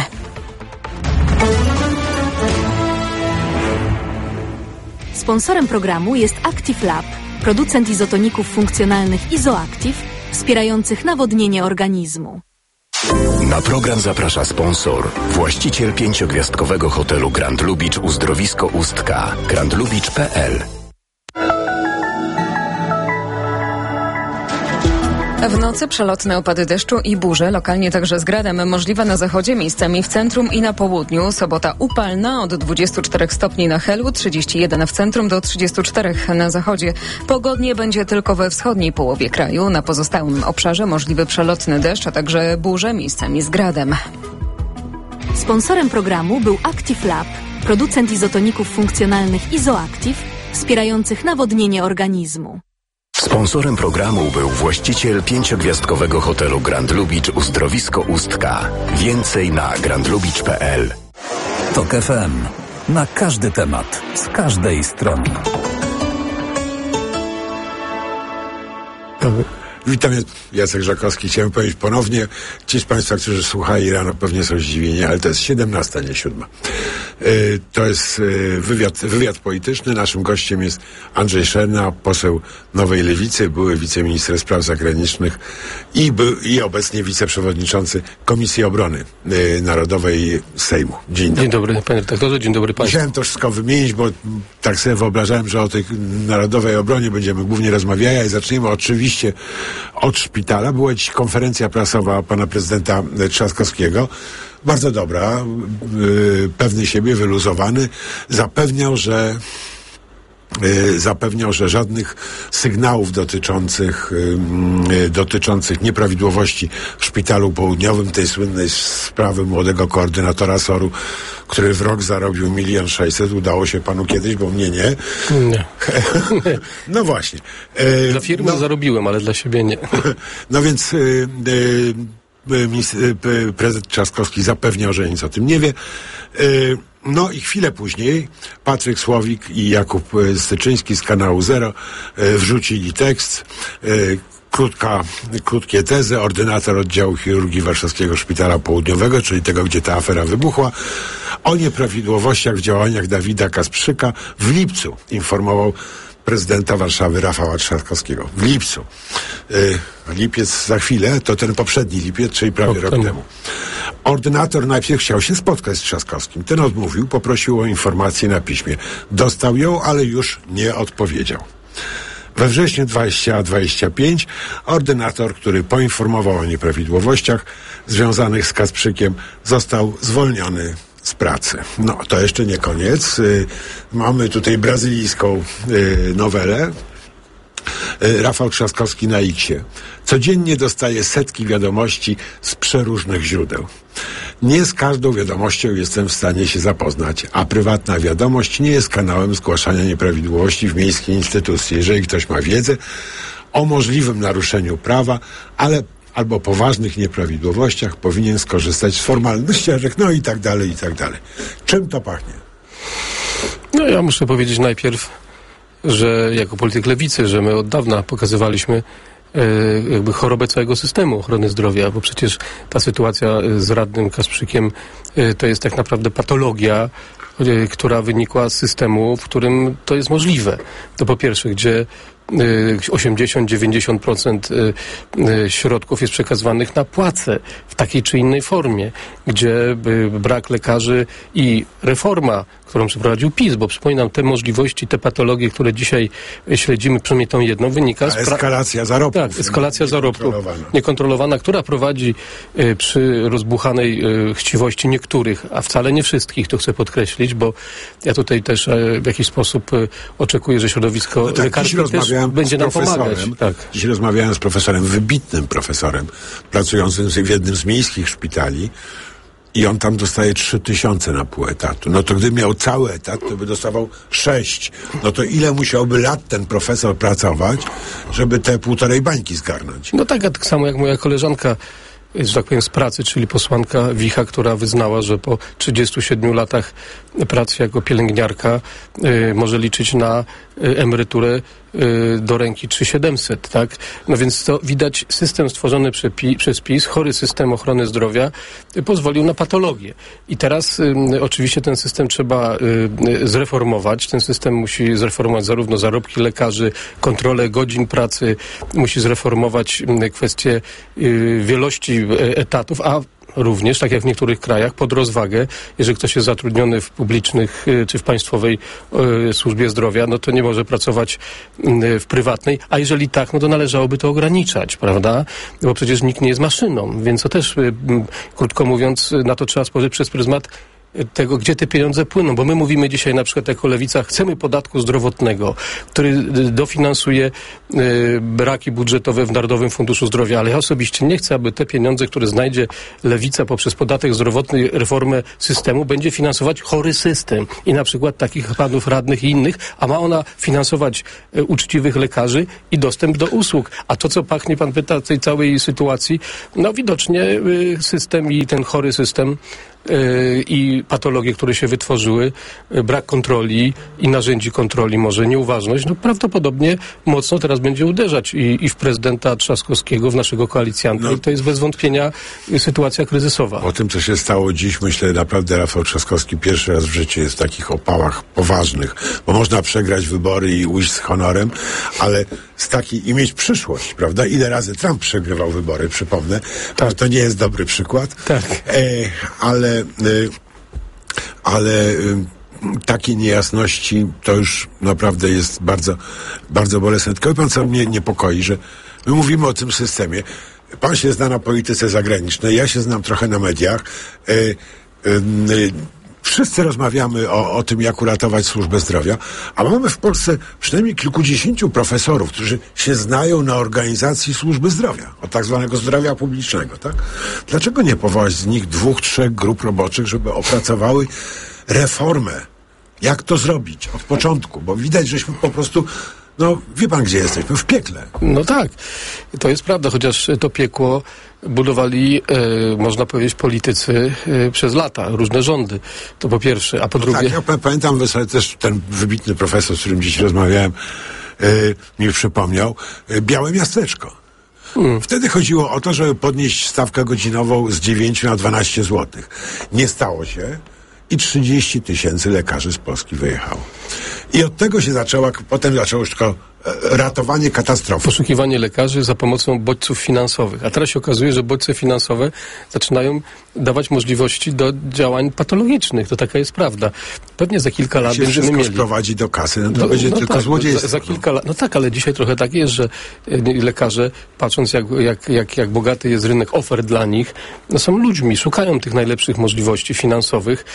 Sponsorem programu jest Active Lab, producent izotoników funkcjonalnych Izoactive, wspierających nawodnienie organizmu. Na program zaprasza sponsor, właściciel pięciogwiazdkowego hotelu Grand Lubicz Uzdrowisko Ustka, grand lubicz kropka p l. W nocy przelotne opady deszczu i burze, lokalnie także z gradem, możliwe na zachodzie, miejscami w centrum i na południu. Sobota upalna od dwudziestu czterech stopni na Helu, trzydziestu jeden w centrum do trzydziestu czterech na zachodzie. Pogodnie będzie tylko we wschodniej połowie kraju. Na pozostałym obszarze możliwy przelotny deszcz, a także burze, miejscami z gradem. Sponsorem programu był Active Lab, producent izotoników funkcjonalnych Izoactive, wspierających nawodnienie organizmu. Sponsorem programu był właściciel pięciogwiazdkowego hotelu Grand Lubicz Uzdrowisko Ustka. Więcej na grand lubicz kropka p l. Tok F M. Na każdy temat, z każdej strony. Witam, Jacek Żakowski. Chciałem powiedzieć ponownie, ci z Państwa, którzy słuchali rano, pewnie są zdziwieni, ale to jest siedemnasta, nie siódma. Yy, to jest yy, wywiad, wywiad polityczny. Naszym gościem jest Andrzej Szerna, poseł Nowej Lewicy, były wiceminister spraw zagranicznych i, był, i obecnie wiceprzewodniczący Komisji Obrony yy, Narodowej Sejmu. Dzień dobry. Dzień dobry, panie redaktorze, dzień dobry państwu. Chciałem to wszystko wymienić, bo tak sobie wyobrażałem, że o tej Narodowej Obronie będziemy głównie rozmawiali i zaczniemy oczywiście od szpitala. Była dziś konferencja prasowa pana prezydenta Trzaskowskiego. Bardzo dobra, yy, pewny siebie, wyluzowany. Zapewniał, że yy, zapewniał, że żadnych sygnałów dotyczących yy, dotyczących nieprawidłowości w szpitalu południowym, tej słynnej sprawy młodego koordynatora soru, który w rok zarobił milion sześćset, udało się panu kiedyś, bo mnie nie. Nie. No właśnie. E, dla firmy no, zarobiłem, ale dla siebie nie. No więc e, e, prezydent Trzaskowski zapewniał, że nic o tym nie wie. E, no i chwilę później Patryk Słowik i Jakub Styczyński z kanału Zero e, wrzucili tekst. E, Krótka, krótkie tezy. Ordynator oddziału chirurgii Warszawskiego Szpitala Południowego, czyli tego, gdzie ta afera wybuchła, o nieprawidłowościach w działaniach Dawida Kasprzyka w lipcu informował prezydenta Warszawy Rafała Trzaskowskiego. W lipcu. Yy, lipiec za chwilę, to ten poprzedni lipiec, czyli prawie rok temu. Ordynator najpierw chciał się spotkać z Trzaskowskim. Ten odmówił, poprosił o informację na piśmie. Dostał ją, ale już nie odpowiedział. We wrześniu dwa tysiące dwudziestego piątego ordynator, który poinformował o nieprawidłowościach związanych z Kasprzykiem, został zwolniony z pracy. No, to jeszcze nie koniec. Yy, mamy tutaj brazylijską yy, nowelę. Yy, Rafał Trzaskowski na X-ie. Codziennie dostaje setki wiadomości z przeróżnych źródeł. Nie z każdą wiadomością jestem w stanie się zapoznać, a prywatna wiadomość nie jest kanałem zgłaszania nieprawidłowości w miejskiej instytucji. Jeżeli ktoś ma wiedzę o możliwym naruszeniu prawa, ale albo poważnych nieprawidłowościach, powinien skorzystać z formalności, no i tak dalej, i tak dalej. Czym to pachnie? No ja muszę powiedzieć najpierw, że jako polityk lewicy, że my od dawna pokazywaliśmy jakby chorobę całego systemu ochrony zdrowia, bo przecież ta sytuacja z radnym Kasprzykiem to jest tak naprawdę patologia, która wynikła z systemu, w którym to jest możliwe. To po pierwsze, gdzie osiemdziesiąt do dziewięćdziesięciu procent środków jest przekazywanych na płace w takiej czy innej formie, gdzie brak lekarzy i reforma, którą przeprowadził PiS, bo przypominam, te możliwości, te patologie, które dzisiaj śledzimy, przynajmniej tą jedną, wynika z... Eskalacja zarobków. Tak, eskalacja zarobków. Niekontrolowana, która prowadzi y, przy rozbuchanej y, chciwości niektórych, a wcale nie wszystkich, to chcę podkreślić, bo ja tutaj też y, w jakiś sposób y, oczekuję, że środowisko no tak, lekarskie też będzie nam pomagać. Tak. Dziś rozmawiałem z profesorem, wybitnym profesorem, pracującym w jednym z miejskich szpitali, i on tam dostaje trzy tysiące na pół etatu. No to gdyby miał cały etat, to by dostawał sześć. No to ile musiałby lat ten profesor pracować, żeby te półtorej bańki zgarnąć? No tak, a tak samo jak moja koleżanka, że tak powiem, z pracy, czyli posłanka Wicha, która wyznała, że po trzydziestu siedmiu latach pracy jako pielęgniarka y, może liczyć na y, emeryturę y, do ręki trzy tysiące siedemset, tak? No więc to widać, system stworzony prze, pi, przez PiS, chory system ochrony zdrowia, y, pozwolił na patologię. I teraz y, oczywiście ten system trzeba y, zreformować. Ten system musi zreformować zarówno zarobki lekarzy, kontrolę godzin pracy, musi zreformować y, kwestię y, wielości etatów, a również, tak jak w niektórych krajach, pod rozwagę, jeżeli ktoś jest zatrudniony w publicznych czy w państwowej y, służbie zdrowia, no to nie może pracować y, w prywatnej, a jeżeli tak, no to należałoby to ograniczać, prawda? Bo przecież nikt nie jest maszyną, więc to też, y, y, krótko mówiąc, na to trzeba spojrzeć przez pryzmat tego, gdzie te pieniądze płyną, bo my mówimy dzisiaj na przykład jako Lewica, chcemy podatku zdrowotnego, który dofinansuje y, braki budżetowe w Narodowym Funduszu Zdrowia, ale ja osobiście nie chcę, aby te pieniądze, które znajdzie Lewica poprzez podatek zdrowotny, reformę systemu, będzie finansować chory system i na przykład takich panów radnych i innych, a ma ona finansować y, uczciwych lekarzy i dostęp do usług. A to, co pachnie, pan pyta, tej całej sytuacji, no widocznie y, system i ten chory system i patologie, które się wytworzyły, brak kontroli i narzędzi kontroli, może nieuważność, no prawdopodobnie mocno teraz będzie uderzać i, i w prezydenta Trzaskowskiego, w naszego koalicjanta. No. I to jest bez wątpienia sytuacja kryzysowa. O tym, co się stało dziś, myślę, naprawdę Rafał Trzaskowski pierwszy raz w życiu jest w takich opałach poważnych, bo można przegrać wybory i ujść z honorem, ale z takiej i mieć przyszłość, prawda? Ile razy Trump przegrywał wybory, przypomnę. Tak. To nie jest dobry przykład. Tak. E, ale ale takie niejasności to już naprawdę jest bardzo, bardzo bolesne. Tylko pan, co mnie niepokoi, że my mówimy o tym systemie. Pan się zna na polityce zagranicznej, ja się znam trochę na mediach. Yy, yy, Wszyscy rozmawiamy o, o tym, jak uratować służbę zdrowia, a mamy w Polsce przynajmniej kilkudziesięciu profesorów, którzy się znają na organizacji służby zdrowia, od tak zwanego zdrowia publicznego, tak? Dlaczego nie powołać z nich dwóch, trzech grup roboczych, żeby opracowały reformę? Jak to zrobić od początku? Bo widać, żeśmy po prostu... No, wie pan, gdzie jesteśmy? W piekle. No tak, to jest prawda, chociaż to piekło budowali, e, można powiedzieć, politycy e, przez lata, różne rządy. To po pierwsze, a po no drugie... Tak, ja pamiętam też ten wybitny profesor, z którym dziś rozmawiałem, e, mi przypomniał, e, Białe Miasteczko. Hmm. Wtedy chodziło o to, żeby podnieść stawkę godzinową z dziewięciu na dwanaście złotych. Nie stało się. I trzydzieści tysięcy lekarzy z Polski wyjechało. I od tego się zaczęła, potem zaczęło już tylko ratowanie katastrofy. Poszukiwanie lekarzy za pomocą bodźców finansowych. A teraz się okazuje, że bodźce finansowe zaczynają dawać możliwości do działań patologicznych. To taka jest prawda. Pewnie za kilka lat będziemy mieli... Jak się sprowadzi do kasy, no to no, będzie no tylko tak, złodziejstwo. Za, za kilka lat... No tak, ale dzisiaj trochę tak jest, że lekarze, patrząc jak, jak, jak, jak bogaty jest rynek ofert dla nich, no są ludźmi, szukają tych najlepszych możliwości finansowych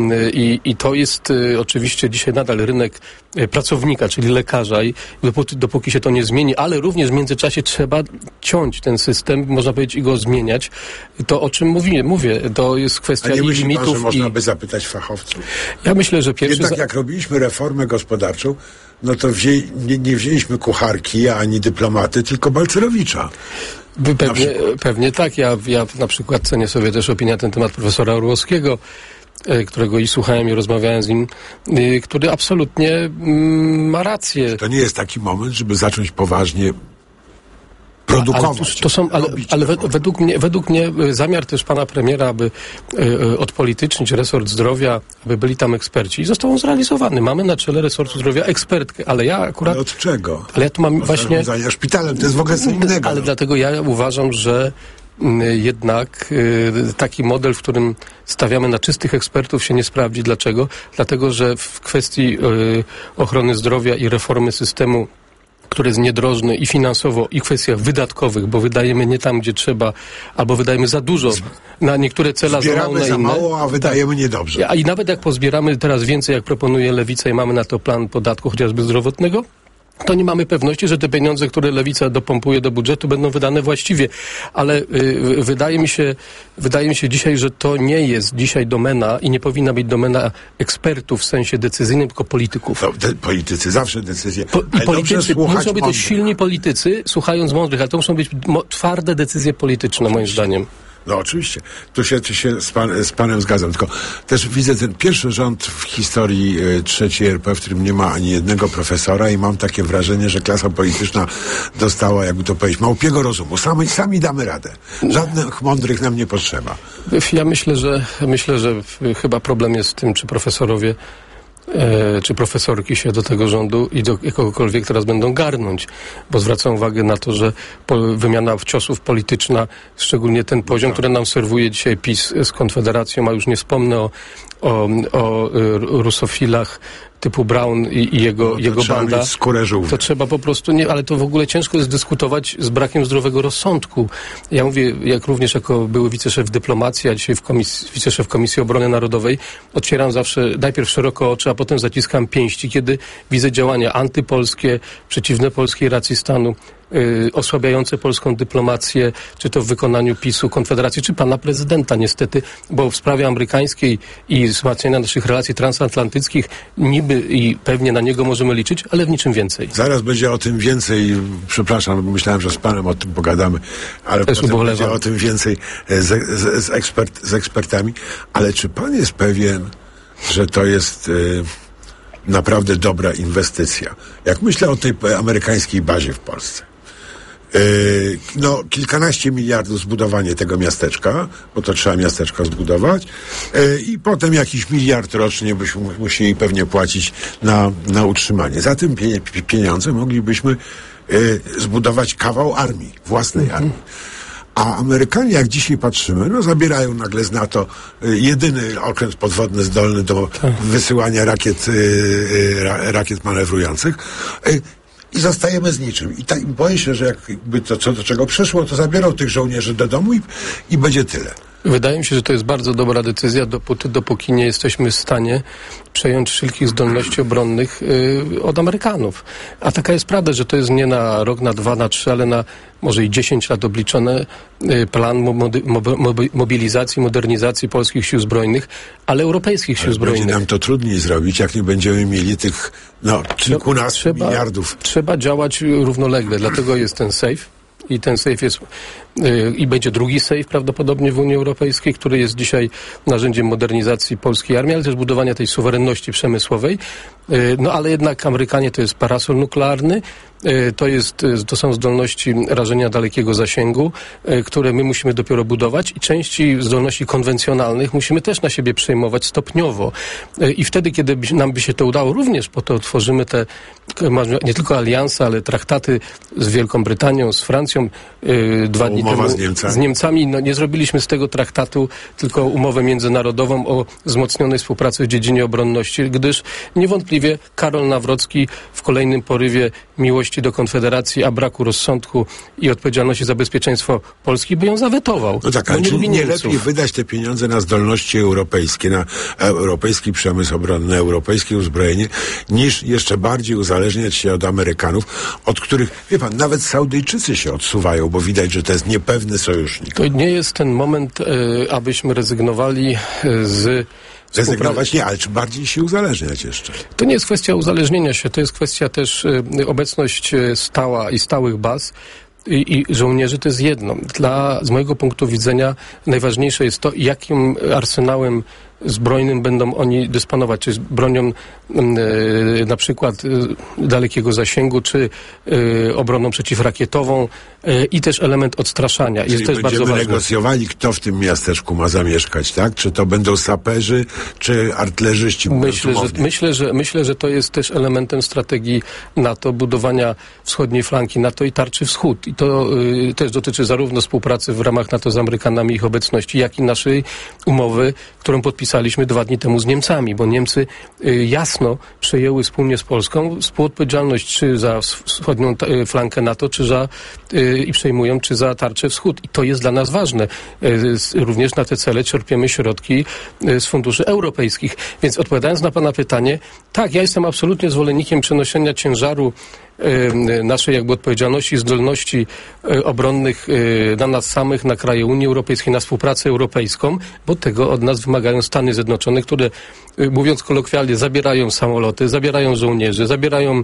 i, i to jest y, oczywiście dzisiaj nadal rynek y, pracownika, czyli lekarza i dopóki, dopóki się to nie zmieni, ale również w międzyczasie trzeba ciąć ten system, można powiedzieć, i go zmieniać. To, o czym mówię, mówię to jest kwestia i limitów. Pan, że można i... by zapytać fachowców? Ja myślę, że pierwszy... Jednak jak robiliśmy reformę gospodarczą, no to wzię... nie, nie wzięliśmy kucharki, ani dyplomaty, tylko Balcerowicza. Pewnie, pewnie tak. Ja, ja na przykład cenię sobie też opinię na ten temat profesora Orłowskiego, którego i słuchałem i rozmawiałem z nim, który absolutnie mm, ma rację. To nie jest taki moment, żeby zacząć poważnie produkować. Ale, to są, ale, ale według, mnie, według mnie zamiar też pana premiera, aby y, odpolitycznić resort zdrowia, aby byli tam eksperci, został on zrealizowany. Mamy na czele resortu zdrowia ekspertkę, ale ja akurat... Ale od czego? Ale ja tu mam od właśnie... Od szpitalem, to jest w ogóle co innego. Ale no. dlatego ja uważam, że jednak y, taki model, w którym stawiamy na czystych ekspertów, się nie sprawdzi. Dlaczego? Dlatego, że w kwestii y, ochrony zdrowia i reformy systemu, który jest niedrożny i finansowo, i w kwestiach wydatkowych, bo wydajemy nie tam, gdzie trzeba, albo wydajemy za dużo na niektóre cele, zbieramy za za inne. mało, a wydajemy tak. niedobrze. A i nawet jak pozbieramy teraz więcej, jak proponuje Lewica i mamy na to plan podatku chociażby zdrowotnego, to nie mamy pewności, że te pieniądze, które Lewica dopompuje do budżetu, będą wydane właściwie. Ale y, wydaje mi się, wydaje mi się dzisiaj, że to nie jest dzisiaj domena i nie powinna być domena ekspertów w sensie decyzyjnym, tylko polityków. To, te, politycy zawsze decyzje. Po, I politycy, muszą być to silni politycy, słuchając mądrych, ale to muszą być mo- twarde decyzje polityczne, oczywiście. Moim zdaniem. No oczywiście, tu się, tu się z, pan, z panem zgadzam, tylko też widzę ten pierwszy rząd w historii y, trzeciej R P, w którym nie ma ani jednego profesora i mam takie wrażenie, że klasa polityczna dostała, jakby to powiedzieć, małpiego rozumu. Sami, sami damy radę. Żadnych mądrych nam nie potrzeba. Ja myślę, że myślę, że chyba problem jest w tym, czy profesorowie e, czy profesorki się do tego rządu i do kogokolwiek teraz będą garnąć, bo zwracam uwagę na to, że po, wymiana ciosów polityczna, szczególnie ten poziom, który nam serwuje dzisiaj PiS z Konfederacją, a już nie wspomnę o, o, o rusofilach typu Brown i, i jego, no, jego trzeba banda, mieć skórę żółwię. To trzeba po prostu, nie, ale to w ogóle ciężko jest dyskutować z brakiem zdrowego rozsądku. Ja mówię, jak również jako były wiceszef dyplomacji, a dzisiaj w komisji, wiceszef Komisji Obrony Narodowej, otwieram zawsze najpierw szeroko oczy, a potem zaciskam pięści, kiedy widzę działania antypolskie, przeciwne polskiej racji stanu, Yy, osłabiające polską dyplomację, czy to w wykonaniu PiSu, Konfederacji, czy pana prezydenta niestety, bo w sprawie amerykańskiej i wzmacniania naszych relacji transatlantyckich niby i pewnie na niego możemy liczyć, ale w niczym więcej. Zaraz będzie o tym więcej, przepraszam, bo myślałem, że z panem o tym pogadamy, ale Też potem ubolewam. będzie o tym więcej z, z, z, ekspert, z ekspertami. Ale czy pan jest pewien, że to jest y, naprawdę dobra inwestycja? Jak myślę o tej amerykańskiej bazie w Polsce, Yy, no, kilkanaście miliardów zbudowanie tego miasteczka, bo to trzeba miasteczko zbudować, yy, i potem jakiś miliard rocznie byśmy musieli pewnie płacić na, na utrzymanie. Za tym pie, pieniądze moglibyśmy yy, zbudować kawał armii, własnej armii. A Amerykanie, jak dzisiaj patrzymy, no zabierają nagle z NATO y, jedyny okręt podwodny zdolny do wysyłania rakiet, y, y, ra, rakiet manewrujących. Y, I zostajemy z niczym. I tak boję się, że jakby to, co do czego przyszło, to zabiorą tych żołnierzy do domu i, i będzie tyle. Wydaje mi się, że to jest bardzo dobra decyzja, dopóty, dopóki nie jesteśmy w stanie przejąć wszelkich zdolności obronnych yy, od Amerykanów. A taka jest prawda, że to jest nie na rok, na dwa, na trzy, ale na może i dziesięć lat obliczony yy, plan mody, mobi, mobilizacji, modernizacji polskich sił zbrojnych, ale europejskich sił ale zbrojnych. Będzie nam to trudniej zrobić, jak nie będziemy mieli tych no, kilkunastu trzeba, miliardów. Trzeba działać równolegle, dlatego jest ten safe. I ten safe jest, yy, i będzie drugi safe prawdopodobnie w Unii Europejskiej, który jest dzisiaj narzędziem modernizacji polskiej armii, ale też budowania tej suwerenności przemysłowej. Yy, no ale jednak Amerykanie to jest parasol nuklearny, yy, to, jest, yy, to są zdolności rażenia dalekiego zasięgu, yy, które my musimy dopiero budować i części zdolności konwencjonalnych musimy też na siebie przejmować stopniowo. Yy, I wtedy, kiedy by, nam by się to udało, również po to tworzymy te nie tylko alianse, ale traktaty z Wielką Brytanią, z Francją, yy, dwa dni temu z Niemcami. z Niemcami. No, nie zrobiliśmy z tego traktatu tylko umowę międzynarodową o wzmocnionej współpracy w dziedzinie obronności, gdyż niewątpliwie Karol Nawrocki w kolejnym porywie miłości do Konfederacji, a braku rozsądku i odpowiedzialności za bezpieczeństwo Polski by ją zawetował. No tak, ale czy nie, nie lepiej wydać te pieniądze na zdolności europejskie, na europejski przemysł obronny, europejskie uzbrojenie, niż jeszcze bardziej uzależniać się od Amerykanów, od których, wie pan, nawet Saudyjczycy się odsuwają, bo widać, że to jest niepewny sojusznik. To nie jest ten moment, y, abyśmy rezygnowali z Rezygnować nie, ale czy bardziej się uzależniać jeszcze? To nie jest kwestia uzależnienia się, to jest kwestia też y, obecność stała i stałych baz i, i żołnierzy to jest jedno. Dla, z mojego punktu widzenia najważniejsze jest to, jakim arsenałem zbrojnym będą oni dysponować, czy z bronią y, na przykład y, dalekiego zasięgu, czy y, obroną przeciwrakietową y, i też element odstraszania. Czyli jest też bardzo będziemy ważny. negocjowali, kto w tym miasteczku ma zamieszkać, tak? Czy to będą saperzy, czy artylerzyści? Myślę, że, myślę, że, myślę, że to jest też elementem strategii NATO, budowania wschodniej flanki NATO i tarczy wschód. I to y, też dotyczy zarówno współpracy w ramach NATO z Amerykanami, ich obecności, jak i naszej umowy, którą podpisaliśmy dwa dni temu z Niemcami, bo Niemcy y, jasno przejęły wspólnie z Polską współodpowiedzialność czy za wschodnią y, flankę NATO, czy za y, i przejmują, czy za tarczę wschód. I to jest dla nas ważne. Y, również na te cele czerpiemy środki y, z funduszy europejskich. Więc odpowiadając na pana pytanie, tak, ja jestem absolutnie zwolennikiem przenoszenia ciężaru naszej jakby odpowiedzialności i zdolności obronnych na nas samych, na kraje Unii Europejskiej, na współpracę europejską, bo tego od nas wymagają Stany Zjednoczone, które, mówiąc kolokwialnie, zabierają samoloty, zabierają żołnierzy, zabierają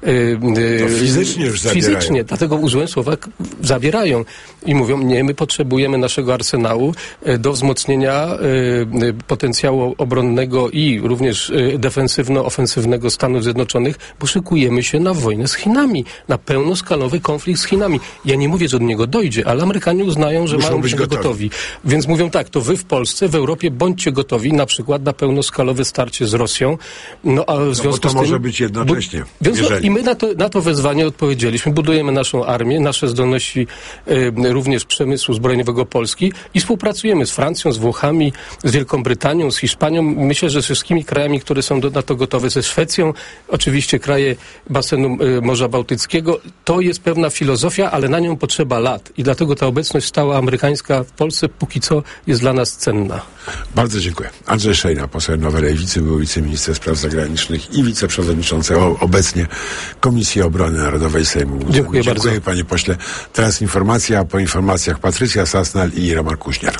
to fizycznie już zabierają. Fizycznie, dlatego użyłem słowa zabierają i mówią, nie, my potrzebujemy naszego arsenału do wzmocnienia potencjału obronnego i również defensywno-ofensywnego Stanów Zjednoczonych, bo szykujemy się na wojnę z Chinami, na pełnoskalowy konflikt z Chinami. Ja nie mówię, że do niego dojdzie, ale Amerykanie uznają, że Muszą mają być być gotowi. gotowi. Więc mówią tak, to wy w Polsce, w Europie bądźcie gotowi na przykład na pełnoskalowe starcie z Rosją. No a w no, związku bo to z tym, może być jednocześnie. Bu- więc jeżeli... I my na to, na to wezwanie odpowiedzieliśmy. Budujemy naszą armię, nasze zdolności y, również przemysłu zbrojeniowego Polski i współpracujemy z Francją, z Włochami, z Wielką Brytanią, z Hiszpanią. Myślę, że z wszystkimi krajami, które są do, na to gotowe, ze Szwecją, oczywiście kraje basenu y, Morza Bałtyckiego. To jest pewna filozofia, ale na nią potrzeba lat i dlatego ta obecność stała amerykańska w Polsce póki co jest dla nas cenna. Bardzo dziękuję. Andrzej Szejna, poseł Nowej Lewicy, był wiceminister spraw zagranicznych i wiceprzewodniczący o, obecnie Komisji Obrony Narodowej Sejmu. Dziękuję, Dziękuję bardzo. Dziękuję, panie pośle. Teraz informacja, a po informacjach Patrycja Sasnal i Roman Kuźniar.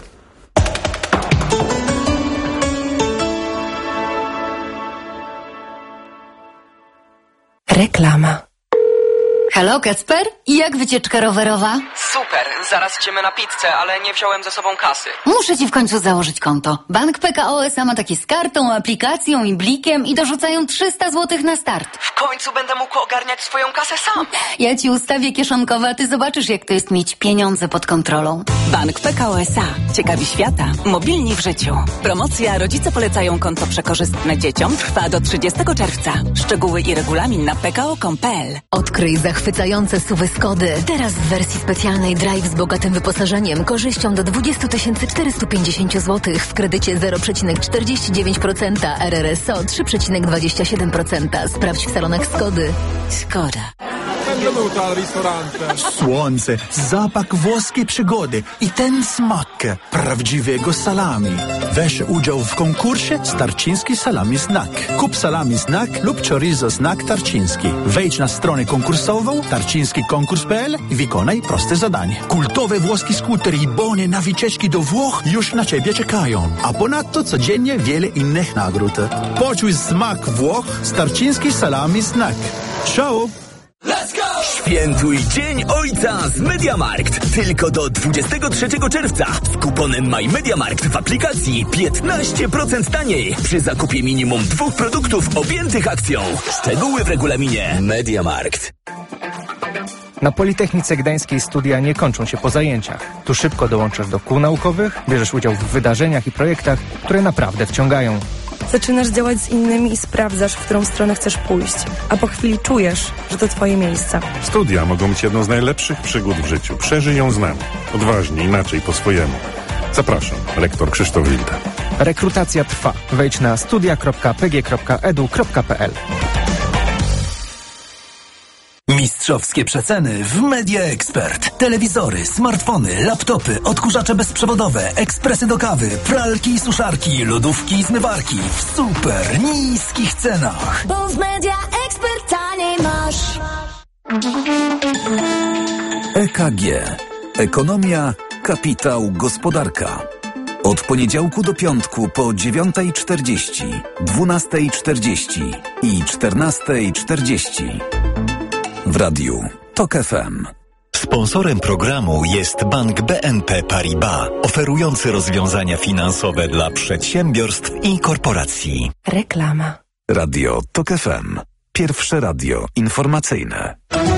Reklama. Halo, Kacper? I jak wycieczka rowerowa? Super, zaraz idziemy na pizzę, ale nie wziąłem ze sobą kasy. Muszę ci w końcu założyć konto. Bank P K O S A ma takie z kartą, aplikacją i blikiem i dorzucają trzysta złotych na start. W końcu będę mógł ogarniać swoją kasę sam. Ja ci ustawię kieszonkowe, a ty zobaczysz, jak to jest mieć pieniądze pod kontrolą. Bank P K O S A. Ciekawi świata. Mobilni w życiu. Promocja Rodzice polecają konto przekorzystne dzieciom trwa do trzydziestego czerwca. Szczegóły i regulamin na p k o kropka com kropka p l. Odkryj zachwycające suwy Skody. Teraz w wersji specjalnej Drive z bogatym wyposażeniem, korzyścią do dwadzieścia tysięcy czterysta pięćdziesiąt złotych w kredycie zero przecinek czterdzieści dziewięć procent, R R S O trzy przecinek dwadzieścia siedem procent. Sprawdź w salonach Skody. Skoda. Słońce, zapach włoskiej przygody i ten smak prawdziwego salami. Weź udział w konkursie Tarczyński Salami Snack. Kup salami Snack lub chorizo Snack Tarczyński. Wejdź na stronę konkursową tarczyński konkurs kropka p l i wykonaj proste zadanie. Kultowe włoskie skutery i bony na wycieczki do Włoch już na ciebie czekają. A ponadto codziennie wiele innych nagród. Poczuj smak Włoch z Tarczyński Salami Snack. Ciao! Let's go! Świętuj Dzień Ojca z MediaMarkt. Tylko do dwudziestego trzeciego czerwca z kuponem MyMediaMarkt w aplikacji piętnaście procent taniej przy zakupie minimum dwóch produktów objętych akcją. Szczegóły w regulaminie MediaMarkt. Na Politechnice Gdańskiej studia nie kończą się po zajęciach. Tu szybko dołączasz do kół naukowych, bierzesz udział w wydarzeniach i projektach, które naprawdę wciągają. Zaczynasz działać z innymi i sprawdzasz, w którą stronę chcesz pójść. A po chwili czujesz, że to twoje miejsce. Studia mogą być jedną z najlepszych przygód w życiu. Przeżyj ją z nami. Odważnie, inaczej, po swojemu. Zapraszam, lektor Krzysztof Wilda. Rekrutacja trwa. Wejdź na studia kropka p g kropka e d u kropka p l. Mistrzowskie przeceny w Media Expert. Telewizory, smartfony, laptopy, odkurzacze bezprzewodowe, ekspresy do kawy, pralki i suszarki, lodówki i zmywarki w super niskich cenach. Bo w Media Expert taniej masz. E K G. Ekonomia, kapitał, gospodarka. Od poniedziałku do piątku po dziewiątej czterdzieści, dwunastej czterdzieści i czternastej czterdzieści. W radiu TOK F M. Sponsorem programu jest Bank B N P Paribas, oferujący rozwiązania finansowe dla przedsiębiorstw i korporacji. Reklama. Radio TOK F M. Pierwsze radio informacyjne.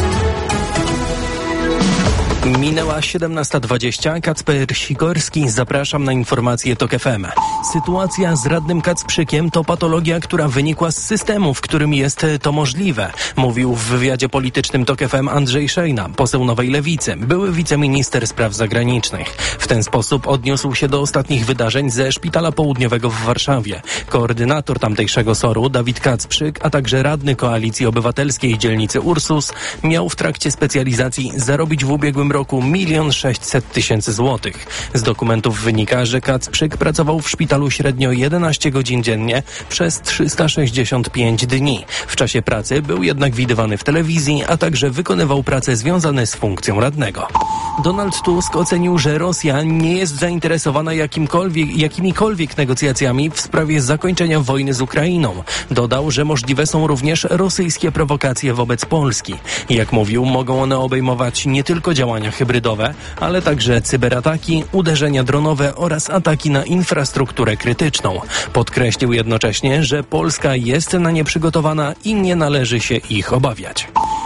Minęła siedemnasta dwadzieścia. Kacper Sikorski, zapraszam na informacje TOK F M. Sytuacja z radnym Kacprzykiem to patologia, która wynikła z systemu, w którym jest to możliwe, mówił w wywiadzie politycznym TOK F M Andrzej Szejna, poseł Nowej Lewicy, były wiceminister spraw zagranicznych. W ten sposób odniósł się do ostatnich wydarzeń ze Szpitala Południowego w Warszawie. Koordynator tamtejszego S O R-u Dawid Kacprzyk, a także radny Koalicji Obywatelskiej dzielnicy Ursus miał w trakcie specjalizacji zarobić w ubiegłym roku milion sześćset tysięcy złotych. Z dokumentów wynika, że Kacprzyk pracował w szpitalu średnio jedenaście godzin dziennie przez trzysta sześćdziesiąt pięć dni. W czasie pracy był jednak widywany w telewizji, a także wykonywał prace związane z funkcją radnego. Donald Tusk ocenił, że Rosja nie jest zainteresowana jakimkolwiek, jakimikolwiek negocjacjami w sprawie zakończenia wojny z Ukrainą. Dodał, że możliwe są również rosyjskie prowokacje wobec Polski. Jak mówił, mogą one obejmować nie tylko działania hybrydowe, ale także cyberataki, uderzenia dronowe oraz ataki na infrastrukturę krytyczną. Podkreślił jednocześnie, że Polska jest na nie przygotowana i nie należy się ich obawiać.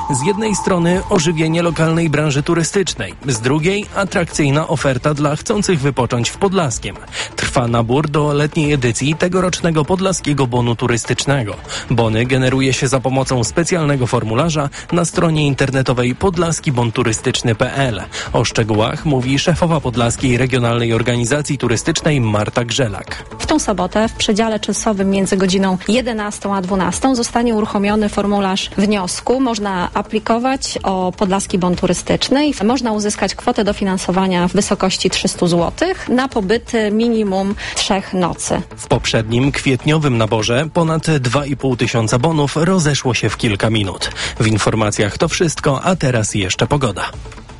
Z jednej strony ożywienie lokalnej branży turystycznej, z drugiej atrakcyjna oferta dla chcących wypocząć w Podlaskiem. Trwa nabór do letniej edycji tegorocznego Podlaskiego Bonu Turystycznego. Bony generuje się za pomocą specjalnego formularza na stronie internetowej podlaski bon turystyczny kropka p l. O szczegółach mówi szefowa Podlaskiej Regionalnej Organizacji Turystycznej Marta Grzelak. W tą sobotę w przedziale czasowym między godziną jedenastą a dwunastą zostanie uruchomiony formularz wniosku. Można aplikować o Podlaski Bon Turystyczny. Można uzyskać kwotę dofinansowania w wysokości trzysta złotych na pobyty minimum trzech nocy. W poprzednim kwietniowym naborze ponad dwa i pół tysiąca bonów rozeszło się w kilka minut. W informacjach to wszystko, a teraz jeszcze pogoda.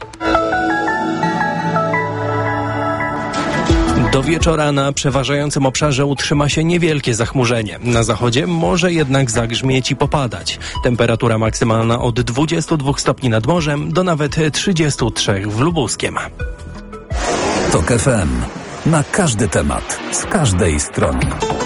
Do wieczora na przeważającym obszarze utrzyma się niewielkie zachmurzenie. Na zachodzie może jednak zagrzmieć i popadać. Temperatura maksymalna od dwudziestu dwóch stopni nad morzem do nawet trzydziestu trzech w Lubuskiem. TOK F M. Na każdy temat, z każdej strony.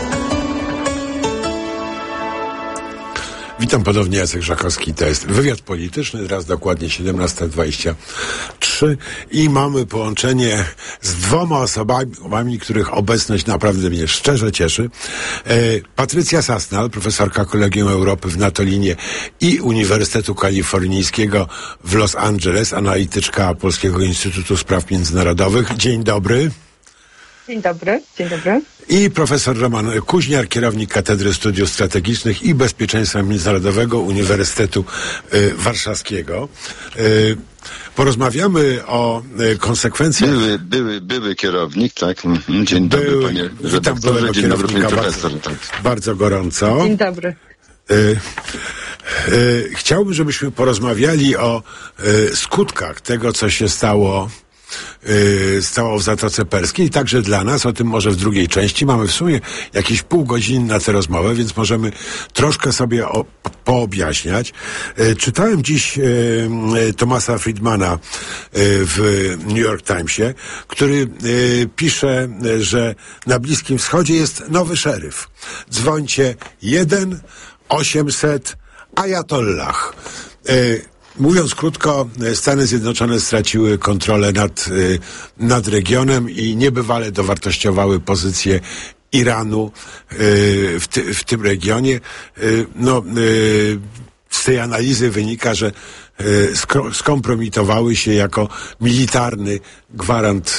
Witam ponownie, Jacek Żakowski, to jest wywiad polityczny, teraz dokładnie siedemnasta dwadzieścia trzy i mamy połączenie z dwoma osobami, których obecność naprawdę mnie szczerze cieszy. E, Patrycja Sasnal, profesorka Kolegium Europy w Natolinie i Uniwersytetu Kalifornijskiego w Los Angeles, analityczka Polskiego Instytutu Spraw Międzynarodowych. Dzień dobry. Dzień dobry, dzień dobry. I profesor Roman Kuźniar, kierownik Katedry Studiów Strategicznych i Bezpieczeństwa Międzynarodowego Uniwersytetu y, Warszawskiego. Y, porozmawiamy o y, konsekwencjach... Były, były, były kierownik, tak. Dzień dobry, były, panie witam byłego dzień dobry, panie profesor. Bardzo, tak. bardzo gorąco. Dzień dobry. Y, y, chciałbym, żebyśmy porozmawiali o y, skutkach tego, co się stało Yy, stało w Zatoce Perskiej, także dla nas, o tym może w drugiej części. Mamy w sumie jakieś pół godziny na tę rozmowę, więc możemy troszkę sobie o, poobjaśniać. Yy, czytałem dziś yy, Thomasa Friedmana yy, w New York Timesie, który yy, pisze, yy, że na Bliskim Wschodzie jest nowy szeryf. Dzwońcie jeden osiemset ajatollah. Yy, Mówiąc krótko, Stany Zjednoczone straciły kontrolę nad, nad regionem i niebywale dowartościowały pozycję Iranu w, ty, w tym regionie. No, z tej analizy wynika, że skompromitowały się jako militarny gwarant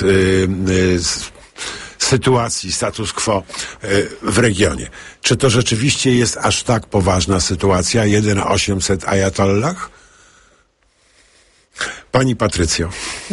sytuacji, status quo w regionie. Czy to rzeczywiście jest aż tak poważna sytuacja? jeden osiemset ajatollah? Pani Patrycjo.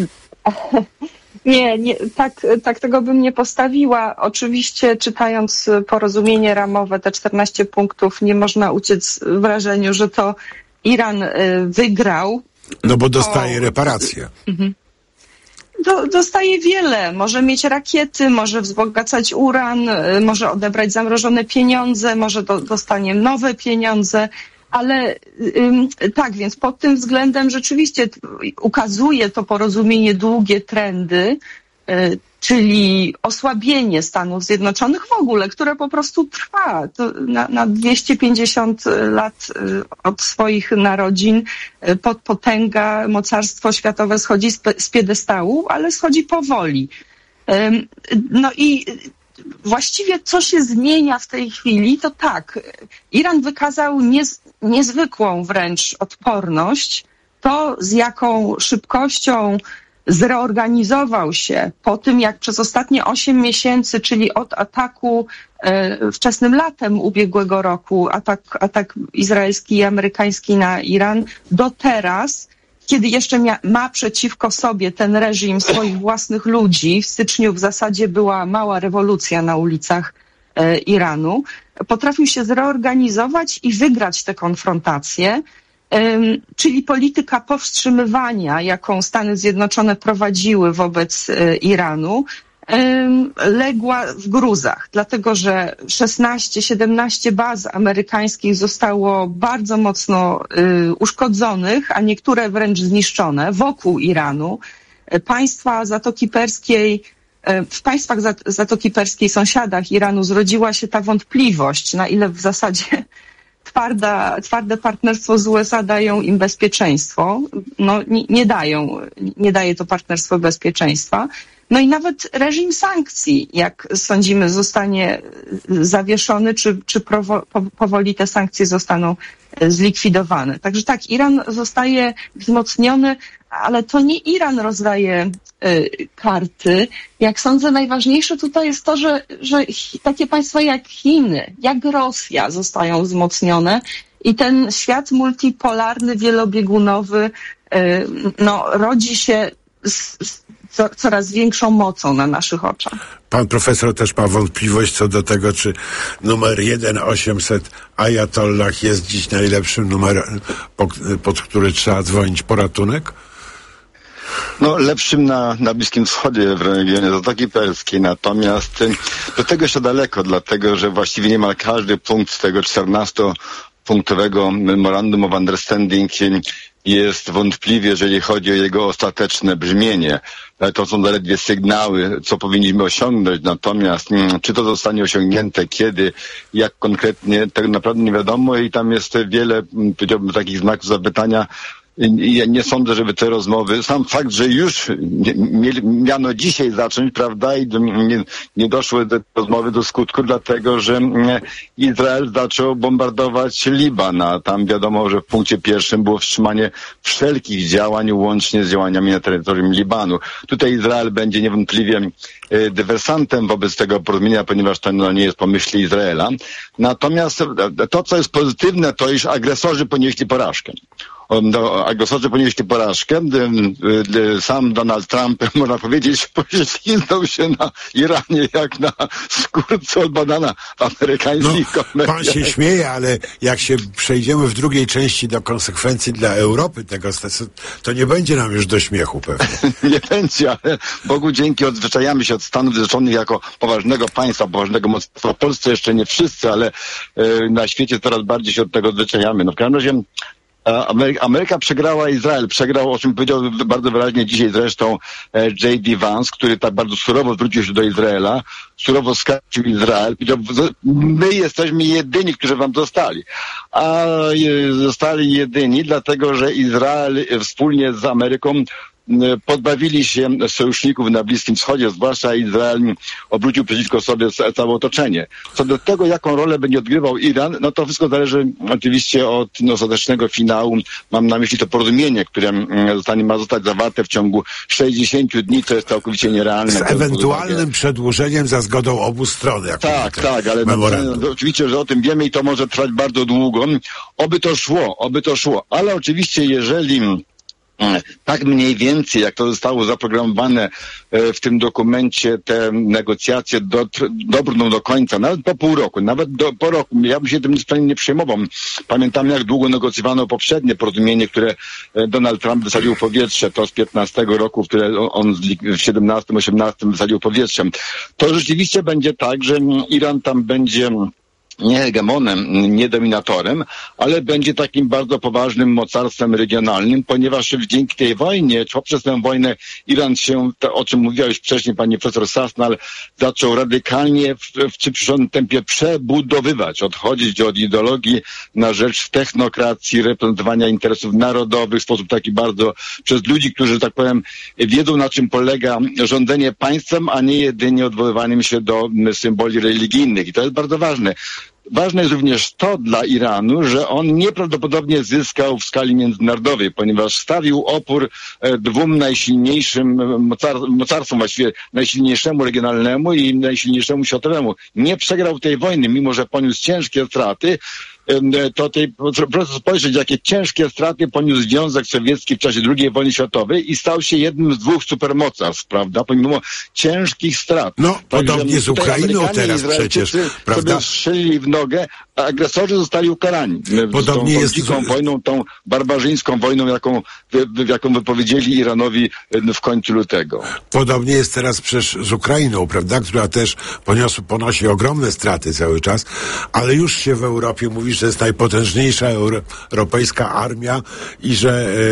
Nie, nie tak, tak tego bym nie postawiła. Oczywiście czytając porozumienie ramowe, te czternaście punktów, nie można uciec wrażeniu, że to Iran wygrał. No bo dostaje o... reparacje. Mhm. Do, dostaje wiele. Może mieć rakiety, może wzbogacać uran, może odebrać zamrożone pieniądze, może do, dostanie nowe pieniądze. Ale ym, tak, więc pod tym względem rzeczywiście t- ukazuje to porozumienie długie trendy, y, czyli osłabienie Stanów Zjednoczonych w ogóle, które po prostu trwa. To na, na dwieście pięćdziesiąt lat y, od swoich narodzin y, pod potęga, mocarstwo światowe schodzi z, pe- z piedestału, ale schodzi powoli. Ym, no i właściwie co się zmienia w tej chwili, to tak, Iran wykazał niez, niezwykłą wręcz odporność. To, z jaką szybkością zreorganizował się po tym, jak przez ostatnie osiem miesięcy, czyli od ataku e, wczesnym latem ubiegłego roku, atak, atak izraelski i amerykański na Iran, do teraz, kiedy jeszcze mia- ma przeciwko sobie ten reżim swoich własnych ludzi, w styczniu w zasadzie była mała rewolucja na ulicach e, Iranu, potrafił się zreorganizować i wygrać tę konfrontację, e, czyli polityka powstrzymywania, jaką Stany Zjednoczone prowadziły wobec e, Iranu, e, legła w gruzach, dlatego że szesnaście siedemnaście baz amerykańskich zostało bardzo mocno y, uszkodzonych, a niektóre wręcz zniszczone wokół Iranu. Państwa Zatoki Perskiej, y, w państwach Zatoki Perskiej, sąsiadach Iranu, zrodziła się ta wątpliwość, na ile w zasadzie twarda, twarde partnerstwo z U S A dają im bezpieczeństwo. No nie, nie dają, nie daje to partnerstwo bezpieczeństwa. No i nawet reżim sankcji, jak sądzimy, zostanie zawieszony, czy, czy prowo, po, powoli te sankcje zostaną zlikwidowane. Także tak, Iran zostaje wzmocniony, ale to nie Iran rozdaje y, karty. Jak sądzę, najważniejsze tutaj jest to, że, że takie państwa jak Chiny, jak Rosja zostają wzmocnione i ten świat multipolarny, wielobiegunowy y, no, rodzi się z, z co, coraz większą mocą na naszych oczach. Pan profesor też ma wątpliwość co do tego, czy numer jeden osiemset Ajatollah jest dziś najlepszym numerem, pod który trzeba dzwonić po ratunek? No, lepszym na, na Bliskim Wschodzie, w regionie Zatoki Perskiej, natomiast do tego jeszcze daleko, dlatego że właściwie niemal każdy punkt tego czternastopunktowego Memorandum of Understanding jest wątpliwy, jeżeli chodzi o jego ostateczne brzmienie. To są zaledwie sygnały, co powinniśmy osiągnąć, natomiast czy to zostanie osiągnięte, kiedy, jak konkretnie, tak naprawdę nie wiadomo i tam jest wiele, powiedziałbym, takich znaków zapytania. Ja nie sądzę, żeby te rozmowy, sam fakt, że już mieli, miano dzisiaj zacząć, prawda, i do, nie, nie doszły te rozmowy do skutku, dlatego że Izrael zaczął bombardować Liban, a tam wiadomo, że w punkcie pierwszym było wstrzymanie wszelkich działań, łącznie z działaniami na terytorium Libanu. Tutaj Izrael będzie niewątpliwie dywersantem wobec tego porozumienia, ponieważ to no, nie jest po myśli Izraela. Natomiast to, co jest pozytywne, to iż agresorzy ponieśli porażkę. Do, agresorzy ponieśli porażkę. Sam Donald Trump, można powiedzieć, poślizgnął się na Iranie jak na skórce od banana w amerykańskich no, komediach. Pan się śmieje, ale jak się przejdziemy w drugiej części do konsekwencji dla Europy tego, to nie będzie nam już do śmiechu pewnie. Nie będzie, ale Bogu dzięki odzwyczajamy się od Stanów Zjednoczonych jako poważnego państwa, poważnego mocarstwa. W Polsce jeszcze nie wszyscy, ale y, na świecie coraz bardziej się od tego odzwyczajamy. No w każdym razie Ameryka, Ameryka przegrała Izrael. Przegrał, o czym powiedział bardzo wyraźnie dzisiaj zresztą J D Vance, który tak bardzo surowo zwrócił się do Izraela, surowo skarcił Izrael. Powiedział, my jesteśmy jedyni, którzy wam zostali. A zostali jedyni, dlatego że Izrael wspólnie z Ameryką pozbawili się sojuszników na Bliskim Wschodzie, zwłaszcza Izrael obrócił przeciwko sobie całe otoczenie. Co do tego, jaką rolę będzie odgrywał Iran, no to wszystko zależy oczywiście od no, ostatecznego finału. Mam na myśli to porozumienie, które zostanie, ma zostać zawarte w ciągu sześćdziesięciu dni, co jest całkowicie nierealne. Z ewentualnym przedłużeniem za zgodą obu stron. Tak, tak, ale no, oczywiście, że o tym wiemy i to może trwać bardzo długo. Oby to szło, oby to szło. Ale oczywiście, jeżeli tak mniej więcej, jak to zostało zaprogramowane w tym dokumencie, te negocjacje dobrną do końca, nawet po pół roku, nawet do, po roku. Ja bym się tym zupełnie nie przejmował. Pamiętam, jak długo negocjowano poprzednie porozumienie, które Donald Trump wysadził w powietrze, to z piętnastego roku, które on w siedemnastym, osiemnastym wysadził powietrzem. To rzeczywiście będzie tak, że Iran tam będzie nie hegemonem, nie dominatorem, ale będzie takim bardzo poważnym mocarstwem regionalnym, ponieważ dzięki tej wojnie, czy poprzez tę wojnę Iran się, to, o czym mówiłeś wcześniej, pani profesor Sasnal, zaczął radykalnie w, w przyspieszonym tempie przebudowywać, odchodzić od ideologii na rzecz technokracji, reprezentowania interesów narodowych w sposób taki bardzo przez ludzi, którzy, tak powiem, wiedzą, na czym polega rządzenie państwem, a nie jedynie odwoływaniem się do symboli religijnych. I to jest bardzo ważne. Ważne jest również to dla Iranu, że on nieprawdopodobnie zyskał w skali międzynarodowej, ponieważ stawił opór dwóm najsilniejszym mocar mocarstwom, właściwie najsilniejszemu regionalnemu i najsilniejszemu światowemu. Nie przegrał tej wojny, mimo że poniósł ciężkie straty. To tej, proszę spojrzeć, jakie ciężkie straty poniósł Związek Sowiecki w czasie drugiej wojny światowej i stał się jednym z dwóch supermocarstw, prawda, pomimo ciężkich strat. No, podobnie z Ukrainą teraz przecież, prawda? Sobie strzelili w nogę, a agresorzy zostali ukarani. Podobnie tą, jest tą dziką wojną, tą barbarzyńską wojną, jaką, wy, jaką wypowiedzieli Iranowi w końcu lutego. Podobnie jest teraz przecież z Ukrainą, prawda, która też poniosła, ponosi ogromne straty cały czas, ale już się w Europie mówi, że jest najpotężniejsza euro, europejska armia i że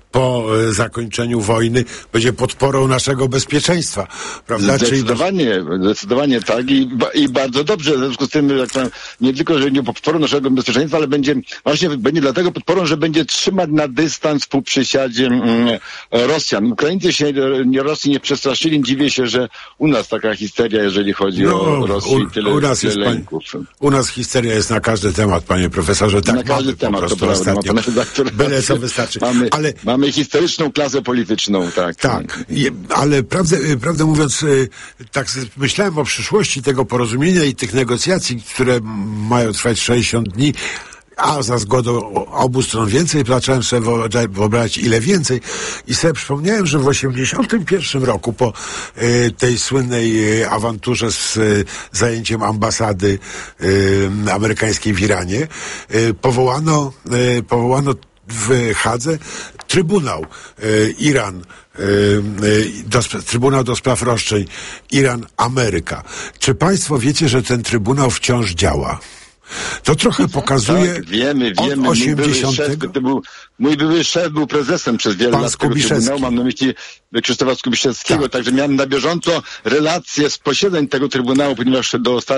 po e, zakończeniu wojny będzie podporą naszego bezpieczeństwa, prawda? Zdecydowanie, Czyli... zdecydowanie tak i, i bardzo dobrze, w związku z tym, jak tam, nie tylko, że nie podporą naszego bezpieczeństwa, ale będzie, właśnie będzie dlatego podporą, że będzie trzymać na dystans po przysiadzie mm, Rosjan. Ukraińcy się nie, Rosji nie przestraszyli, dziwię się, że u nas taka histeria, jeżeli chodzi no, o Rosję u, i tyle, u nas tyle jest, lęków. Pan, u nas histeria jest na każdy temat, panie profesorze, tak na każdy temat, to prawda, ma pan redaktor. Byle co wystarczy. Mamy, ale, mamy historyczną klasę polityczną, tak. Tak, ale prawdę, prawdę mówiąc, tak myślałem o przyszłości tego porozumienia i tych negocjacji, które mają trwać sześćdziesiąt dni, a za zgodą obu stron więcej, zacząłem sobie wyobrazić ile więcej i sobie przypomniałem, że w osiemdziesiątym pierwszym roku po y, tej słynnej y, awanturze z y, zajęciem ambasady y, amerykańskiej w Iranie y, powołano, y, powołano w Hadze Trybunał y, Iran y, y, do, Trybunał do spraw roszczeń Iran-Ameryka. Czy państwo wiecie, że ten Trybunał wciąż działa? To trochę pokazuje tak, wiemy, wiemy. od osiemdziesiątego. Mój były, szef, to był, mój były szef był prezesem przez wiele Pan lat tego Trybunału, mam na myśli Krzysztofa Skubiszewskiego, tak. Także miałem na bieżąco relacje z posiedzeń tego Trybunału, ponieważ do ostatnich